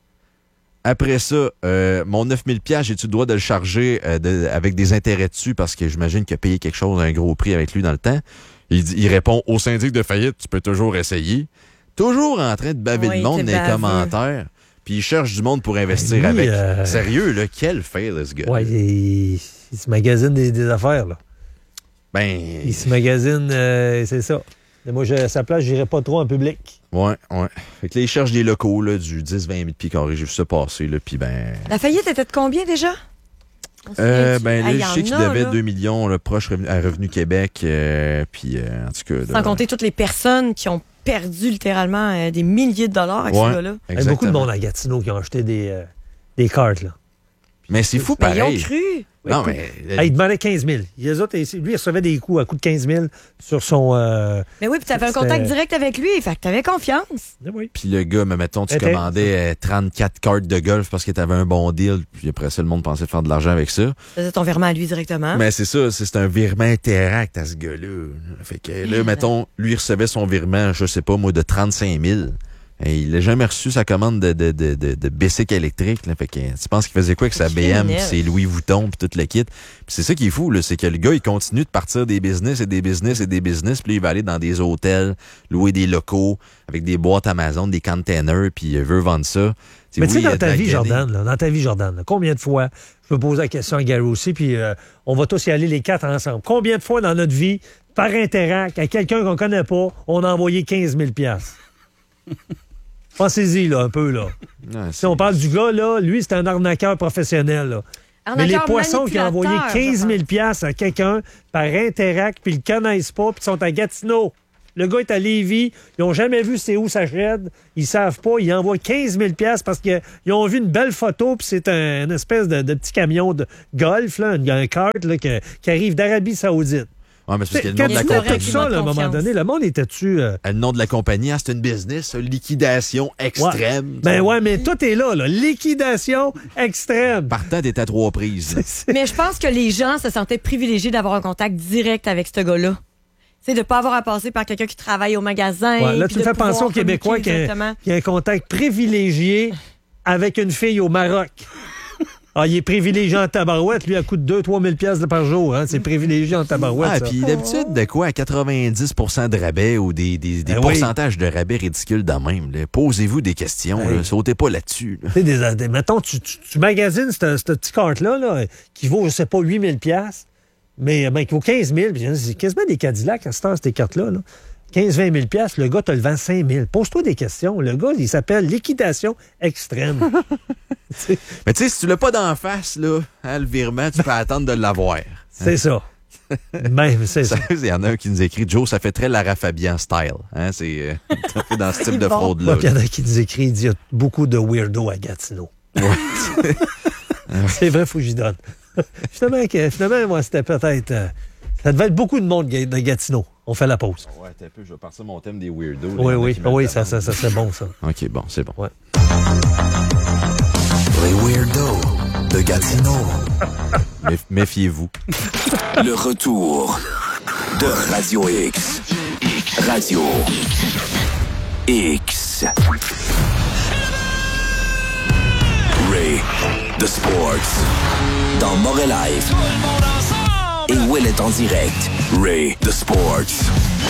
Après ça, euh, mon neuf mille dollars, j'ai-tu le droit de le charger euh, de, avec des intérêts dessus parce que j'imagine qu'il a payé quelque chose à un gros prix avec lui dans le temps? Il, dit, il répond, au syndic de faillite, tu peux toujours essayer. Toujours en train de baver oui, le monde dans les commentaires. Puis il cherche du monde pour investir lui, avec. Euh... Sérieux, là, quel fail, ce gars. Ouais, il, il se magasine des, des affaires, là. Ben. Il se magasine, euh, c'est ça. Et moi, je, à sa place, j'irais pas trop en public. Ouais, ouais. Fait que là, il cherche des locaux, là, du dix à vingt mille pieds carrés. J'ai vu ça passer, là, puis ben. La faillite était de combien déjà? Euh, ben, là, je sais qu'il devait deux millions, là, proche revenu, à Revenu Québec, euh, puis euh, en tout cas. Sans là, compter toutes les personnes qui ont perdu littéralement euh, des milliers de dollars avec ouais, ce gars-là. Il y a beaucoup de monde à Gatineau qui ont acheté des, euh, des cartes, là. Mais c'est fou, pareil. Mais ils ont cru. Non, mais... Ah, il demandait quinze mille. Les autres, lui, il recevait des coups à coût de quinze mille sur son... Euh, mais oui, puis tu avais un contact direct avec lui, fait que tu avais confiance. Oui. Puis le gars, mais mettons, tu Était. commandais trente-quatre cartes de golf parce que tu avais un bon deal, puis après ça, le monde pensait faire de l'argent avec ça. Tu faisais ton virement à lui directement. Mais c'est ça, c'est un virement interact à ce gars-là. Fait que là, mettons, lui, il recevait son virement, je sais pas, moi, de trente-cinq mille. Et il n'a jamais reçu sa commande de, de, de, de, de Bessic électrique. Là. Fait que, tu penses qu'il faisait quoi avec sa B M, puis ses Louis Vuitton, puis tout le kit. Puis c'est ça qui est fou, là, c'est que le gars, il continue de partir des business et des business et des business, puis il va aller dans des hôtels, louer des locaux avec des boîtes Amazon, des containers, puis il veut vendre ça. T'sais, Mais tu sais, dans, ta vie, Jordan, là, dans ta vie, Jordan, là, combien de fois, je me pose la question à Gary aussi, puis euh, on va tous y aller les quatre ensemble. Combien de fois dans notre vie, par interact, à quelqu'un qu'on connaît pas, on a envoyé quinze mille dollars? Pensez-y, là, un peu, là. Ouais, si on parle du gars, là, lui, c'est un arnaqueur professionnel, là. Mais les poissons qui ont envoyé quinze mille dollars à quelqu'un par Interact, puis ils le connaissent pas, puis ils sont à Gatineau. Le gars est à Lévis, ils n'ont jamais vu c'est où sa shed, ils savent pas, ils envoient quinze mille dollars parce qu'ils ont vu une belle photo, puis c'est un, une espèce de, de petit camion de golf, là, un, un kart là, qui, qui arrive d'Arabie Saoudite. Ouais, mais c'est parce que le Quand nom de la tu fais compagnie. tout ça, là, à un moment donné, le monde était-tu... Euh... Le nom de la compagnie, hein, c'est une business, liquidation extrême. Ouais. Ben ouais, mais tout est là, là. Liquidation extrême. Partant des à trois prises. Mais je pense que les gens se sentaient privilégiés d'avoir un contact direct avec ce gars-là. C'est de ne pas avoir à passer par quelqu'un qui travaille au magasin. Ouais, là, tu me fais penser aux Québécois qui a, qui a un contact privilégié avec une fille au Maroc. Ah, il est privilégié en tabarouette. Lui, à coût de deux à trois mille dollars par jour. Hein. C'est privilégié en tabarouette. Ah, ça. puis d'habitude, de quoi, à quatre-vingt-dix pour cent de rabais ou des, des, des ben pourcentages oui. de rabais ridicules de même. Là. Posez-vous des questions. Hey. Là. Sautez pas là-dessus. Là. Des, des, mettons, tu, tu, tu magasines ce petit cart-là là, qui vaut, je sais pas, huit mille dollars, mais ben, qui vaut quinze mille. C'est quasiment des Cadillacs à ce temps, ces cartes-là. Là. quinze à vingt mille dollars, le gars te le vend cinq mille. Pose-toi des questions. Le gars, il s'appelle liquidation extrême. Mais tu sais, si tu l'as pas d'en face, là, hein, le virement, tu peux attendre de l'avoir. Hein? C'est ça. Ben, c'est ça. Il y en a un qui nous écrit, Joe, ça fait très Lara Fabian style. Hein? C'est euh, dans ce type de fraude-là. Il y en a qui nous écrit, il dit, il y a beaucoup de weirdos à Gatineau. Ouais. C'est vrai, faut que j'y donne. finalement, que, finalement, moi, c'était peut-être... Euh, ça devait être beaucoup de monde de Gatineau. On fait la pause. Ouais, t'as un peu, je vais partir mon thème des weirdos. Oui, oui, oui, ça, ça, ça serait bon, ça. OK, bon, c'est bon. Ouais. Les weirdos de Gatineau. Méf- méfiez-vous. Le retour de Radio X. Radio X. Ray the Sports. Dans Montréal Live. Et Will est en direct. Ray the Sports.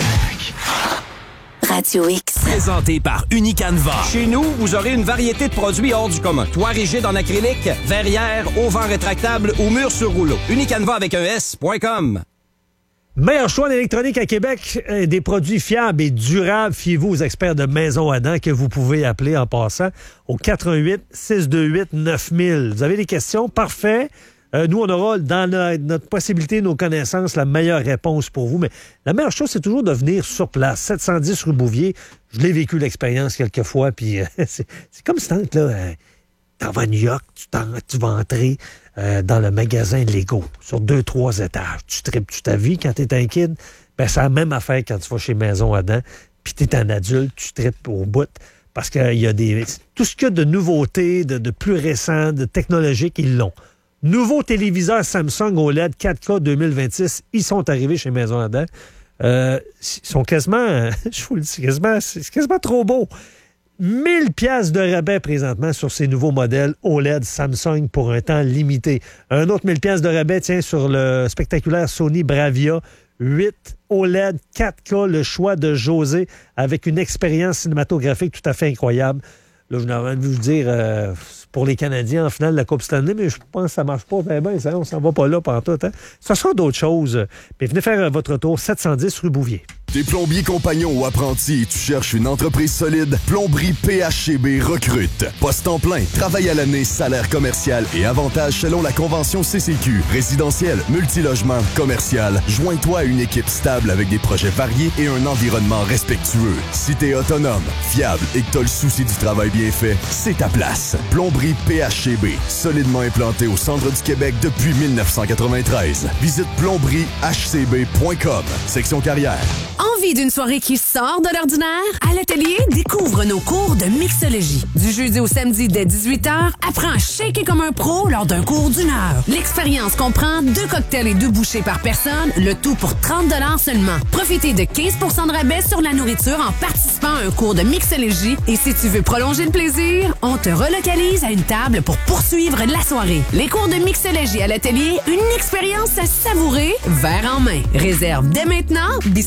Radio X. Présenté par Unicanva. Chez nous, vous aurez une variété de produits hors du commun. Toit rigide en acrylique, verrière, auvent rétractable ou mur sur rouleau. Unicanva avec un S point com. Meilleur choix d'électronique à Québec, euh, des produits fiables et durables. Fiez-vous aux experts de Maison Adam que vous pouvez appeler en passant au quatre un huit, six deux huit, neuf mille. Vous avez des questions? Parfait. Euh, nous, on aura dans notre, notre possibilité, nos connaissances, la meilleure réponse pour vous. Mais la meilleure chose, c'est toujours de venir sur place. sept cent dix rue Bouvier. Je l'ai vécu l'expérience quelques fois. Puis euh, c'est, c'est comme si là, euh, t'en vas à New York, tu, t'en, tu vas entrer euh, dans le magasin Lego sur deux, trois étages. Tu tripes toute ta vie quand t'es un kid. Ben, c'est la même affaire quand tu vas chez Maison Adam. Puis t'es un adulte, tu tripes au bout. Parce qu'il y a des... Tout ce qu'il y a de nouveautés, de, de plus récent, de technologique, ils l'ont. Nouveaux téléviseurs Samsung O L E D quatre K deux mille vingt-six, ils sont arrivés chez Maison Adam. Euh, ils sont quasiment, je vous le dis, quasiment, c'est quasiment trop beau. mille piastres de rabais présentement sur ces nouveaux modèles O L E D Samsung pour un temps limité. Un autre mille piastres de rabais, tiens, sur le spectaculaire Sony Bravia huit O L E D quatre K, le choix de José avec une expérience cinématographique tout à fait incroyable. Là, je n'ai envie de vous dire, euh, pour les Canadiens en finale de la Coupe Stanley, mais je pense que ça ne marche pas bien, ben, ça, on s'en va pas là pendant tout. Hein? Ça sera d'autres choses. Mais venez faire votre tour, sept cent dix rue Bouvier. T'es plombier compagnon ou apprenti et tu cherches une entreprise solide? Plomberie P H C B recrute. Poste en plein, travail à l'année, salaire commercial et avantages selon la convention C C Q. Résidentiel, multilogement, commercial. Joins-toi à une équipe stable avec des projets variés et un environnement respectueux. Si t'es autonome, fiable et que t'as le souci du travail bien fait, c'est ta place. Plomberie P H C B, solidement implantée au centre du Québec depuis mille neuf cent quatre-vingt-treize. Visite plomberie h c b point com. Section carrière. Envie d'une soirée qui sort de l'ordinaire? À l'atelier, découvre nos cours de mixologie. Du jeudi au samedi dès dix-huit heures, apprends à shaker comme un pro lors d'un cours d'une heure. L'expérience comprend deux cocktails et deux bouchées par personne, le tout pour trente dollars seulement. Profitez de quinze pour cent de rabais sur la nourriture en participant à un cours de mixologie. Et si tu veux prolonger le plaisir, on te relocalise à une table pour poursuivre la soirée. Les cours de mixologie à l'atelier, une expérience à savourer, verre en main. Réserve dès maintenant, Bistrot l'Atelier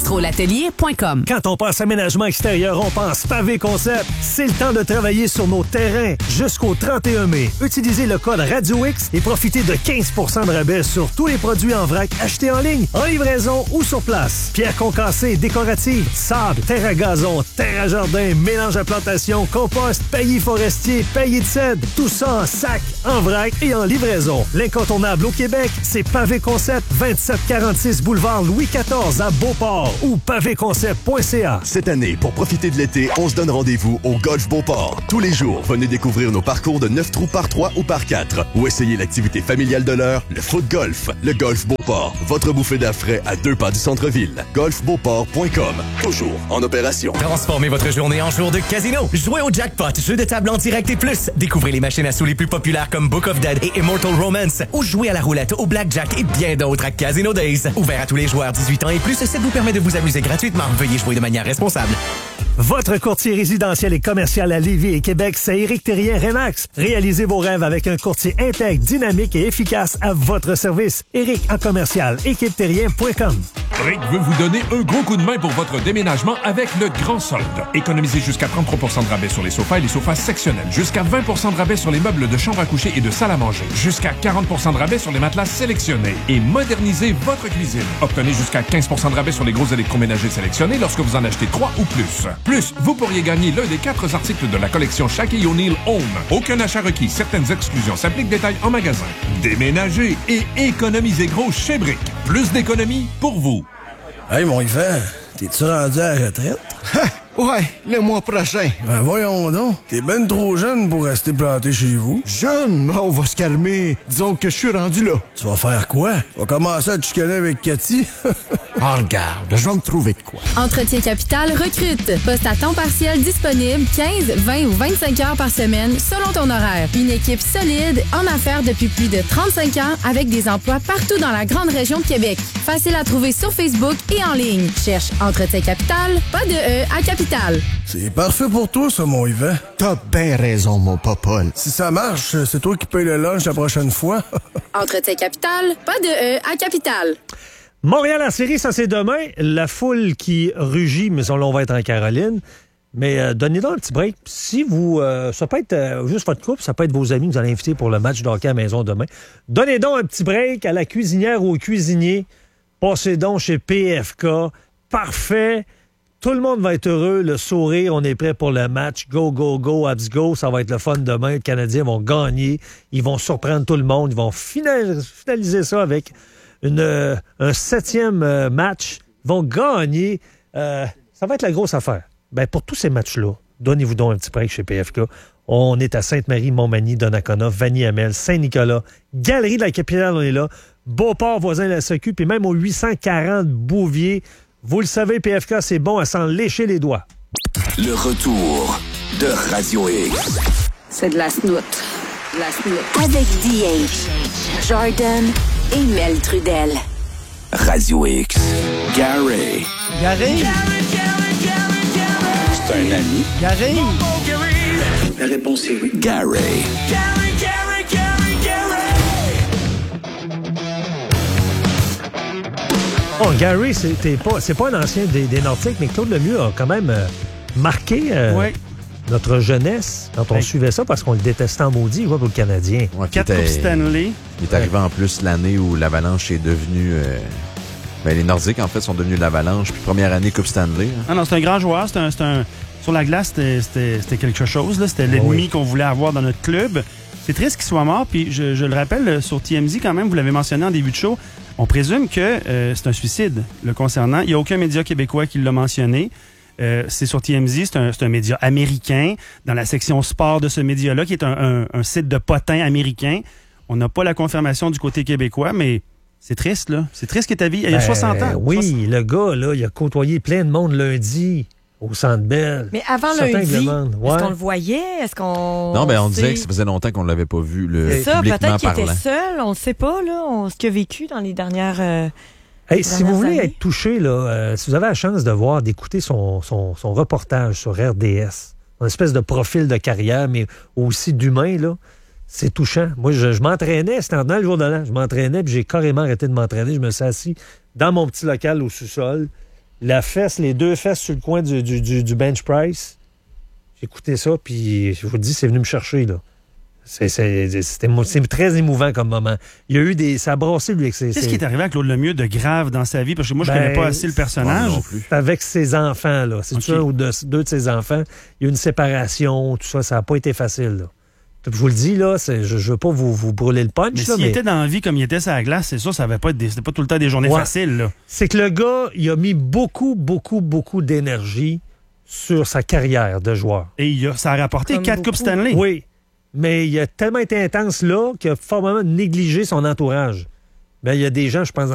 atelier point com. Quand on pense aménagement extérieur, on pense Pavé Concept. C'est le temps de travailler sur nos terrains jusqu'au trente et un mai. Utilisez le code Radio X et profitez de quinze pour cent de rabais sur tous les produits en vrac achetés en ligne, en livraison ou sur place. Pierre concassée, décorative, sable, terre à gazon, terre à jardin, mélange à plantation, compost, paillis forestier, paillis de cèdre. Tout ça en sac, en vrac et en livraison. L'incontournable au Québec, c'est Pavé Concept, vingt-sept quarante-six boulevard Louis quatorze à Beauport ou pavé concept point c a. Cette année, pour profiter de l'été, on se donne rendez-vous au Golf Beauport. Tous les jours, venez découvrir nos parcours de neuf trous par trois ou par quatre ou essayez l'activité familiale de l'heure, le foot golf. Le Golf Beauport, votre bouffée d'air frais à deux pas du centre-ville. golf beauport point com, toujours en opération. Transformez votre journée en jour de casino. Jouez au jackpot, jeu de table en direct et plus. Découvrez les machines à sous les plus populaires comme Book of Dead et Immortal Romance. Ou jouez à la roulette, au blackjack et bien d'autres à Casino Days. Ouvert à tous les joueurs dix-huit ans et plus, ça vous permet de vous amuser gratuitement. Veuillez jouer de manière responsable. Votre courtier résidentiel et commercial à Lévis et Québec, c'est Éric Thérien Remax. Réalisez vos rêves avec un courtier intègre, dynamique et efficace à votre service. Éric en commercial, équipe terrien point com. Rick veut vous donner un gros coup de main pour votre déménagement avec le grand solde. Économisez jusqu'à trente-trois pour cent de rabais sur les sofas et les sofas sectionnels. Jusqu'à vingt pour cent de rabais sur les meubles de chambre à coucher et de salle à manger. Jusqu'à quarante pour cent de rabais sur les matelas sélectionnés. Et modernisez votre cuisine. Obtenez jusqu'à quinze pour cent de rabais sur les gros électroménagers sélectionnés lorsque vous en achetez trois ou plus. Plus, vous pourriez gagner l'un des quatre articles de la collection Shaquille O'Neal Home. Aucun achat requis. Certaines exclusions s'appliquent. Détails en magasin. Déménagez et économisez gros chez Brick. Plus d'économies pour vous. Hey, mon Yvan, t'es-tu rendu à la retraite? Ouais, le mois prochain. Ben voyons donc, t'es ben trop jeune pour rester planté chez vous. Jeune? On va se calmer. Disons que je suis rendu là. Tu vas faire quoi? Tu vas commencer à te chicaner avec Cathy? Ah, regarde, je vais me trouver de quoi. Entretien Capital recrute. Poste à temps partiel disponible quinze, vingt ou vingt-cinq heures par semaine selon ton horaire. Une équipe solide en affaires depuis plus de trente-cinq ans avec des emplois partout dans la grande région de Québec. Facile à trouver sur Facebook et en ligne. Cherche Entretien Capital, pas de E à Capital. C'est parfait pour toi, ça, mon Yvan. T'as bien raison, mon popole. Si ça marche, c'est toi qui paye le lunch la prochaine fois. Entretien Capital, pas de E à Capital. Montréal en série, ça c'est demain. La foule qui rugit, mais on va être en Caroline. Mais euh, donnez donc un petit break. Si vous, euh, ça peut être euh, juste votre couple, ça peut être vos amis que vous allez inviter pour le match de hockey à la maison demain. Donnez donc un petit break à la cuisinière ou au cuisinier. Passez donc chez P F K. Parfait. Tout le monde va être heureux, le sourire, on est prêt pour le match. Go, go, go, Habs go, ça va être le fun demain. Les Canadiens vont gagner, ils vont surprendre tout le monde, ils vont finaliser ça avec une, euh, un septième euh, match. Ils vont gagner. Euh, ça va être la grosse affaire. Ben, pour tous ces matchs-là, donnez-vous donc un petit break chez P F K. On est à Sainte-Marie, Montmagny, Donnacona, Vanier-Amel, Saint-Nicolas, Galerie de la Capitale, on est là. Beauport, voisin de la S A Q, puis même au huit cent quarante Bouvier. Vous le savez, P F K, c'est bon à s'en lécher les doigts. Le retour de Radio X. C'est de la snoot. La snoot. Avec D H, Jordan et Mel Trudel. Radio X. Gary. Gary. C'est un ami. Gary. La réponse est oui. Gary. Oh, Gary, c'est pas, c'est pas un ancien des, des Nordiques, mais Claude Lemieux a quand même euh, marqué euh, ouais. notre jeunesse quand on ouais. suivait ça parce qu'on le détestait en maudit. Il jouait pour le Canadien. Ouais, Quatre Coupes Stanley. Il est arrivé ouais. en plus l'année où l'Avalanche est devenue... Euh, ben, les Nordiques, en fait, sont devenus l'Avalanche. Puis première année Coupe Stanley. Hein. Ah non, c'est un grand joueur. C'est un, c'est un, sur la glace, c'était, c'était, c'était quelque chose. Là. C'était l'ennemi oui. qu'on voulait avoir dans notre club. C'est triste qu'il soit mort. Puis je, je le rappelle, sur T M Z quand même, vous l'avez mentionné en début de show, on présume que euh, c'est un suicide le concernant. Il n'y a aucun média québécois qui l'a mentionné. Euh, c'est sur T M Z, c'est un, c'est un média américain. Dans la section sport de ce média-là, qui est un, un, un site de potins américain, on n'a pas la confirmation du côté québécois, mais c'est triste, là. C'est triste que ta vie... Il y a soixante ans. Oui, soixante... le gars, là, il a côtoyé plein de monde lundi au Centre Bell. Mais avant lundi, ouais. est-ce qu'on le voyait? Est-ce qu'on... Non, ben on disait que ça faisait longtemps qu'on ne l'avait pas vu, le c'est ça, publiquement peut-être qu'il parlant. était seul, on ne sait pas, là, on, ce qu'il a vécu dans les dernières... Euh, hey, si vous voulez années. être touché, là, euh, si vous avez la chance de voir, d'écouter son, son, son reportage sur R D S, une espèce de profil de carrière, mais aussi d'humain, là, c'est touchant. Moi, je, je m'entraînais, c'était dans le jour de l'an, je m'entraînais, puis j'ai carrément arrêté de m'entraîner. Je me suis assis dans mon petit local au sous-sol, La fesse, les deux fesses sur le coin du, du, du, du bench press. J'ai écouté ça, puis je vous le dis, c'est venu me chercher, là. C'est, c'est, c'était, c'est très émouvant comme moment. Il y a eu des... Ça a brassé, lui, avec ses... Qu'est-ce qui est arrivé à Claude Lemieux de grave dans sa vie? Parce que moi, je ben, connais pas assez le personnage. C'est avec ses enfants, là. C'est okay. un ou deux, deux de ses enfants. Il y a eu une séparation, tout ça. Ça n'a pas été facile, là. Je vous le dis, là, c'est, je ne veux pas vous, vous brûler le punch. Mais là, s'il mais... était dans la vie comme il était sur la glace, c'est sûr, ça n'avait pas, des, c'était pas tout le temps des journées ouais. faciles, là. C'est que le gars, il a mis beaucoup, beaucoup, beaucoup d'énergie sur sa carrière de joueur. Et il a, ça a rapporté quatre Coupes Stanley. Oui. Mais il a tellement été intense là qu'il a formellement négligé son entourage. Ben, il y a des gens, je pense,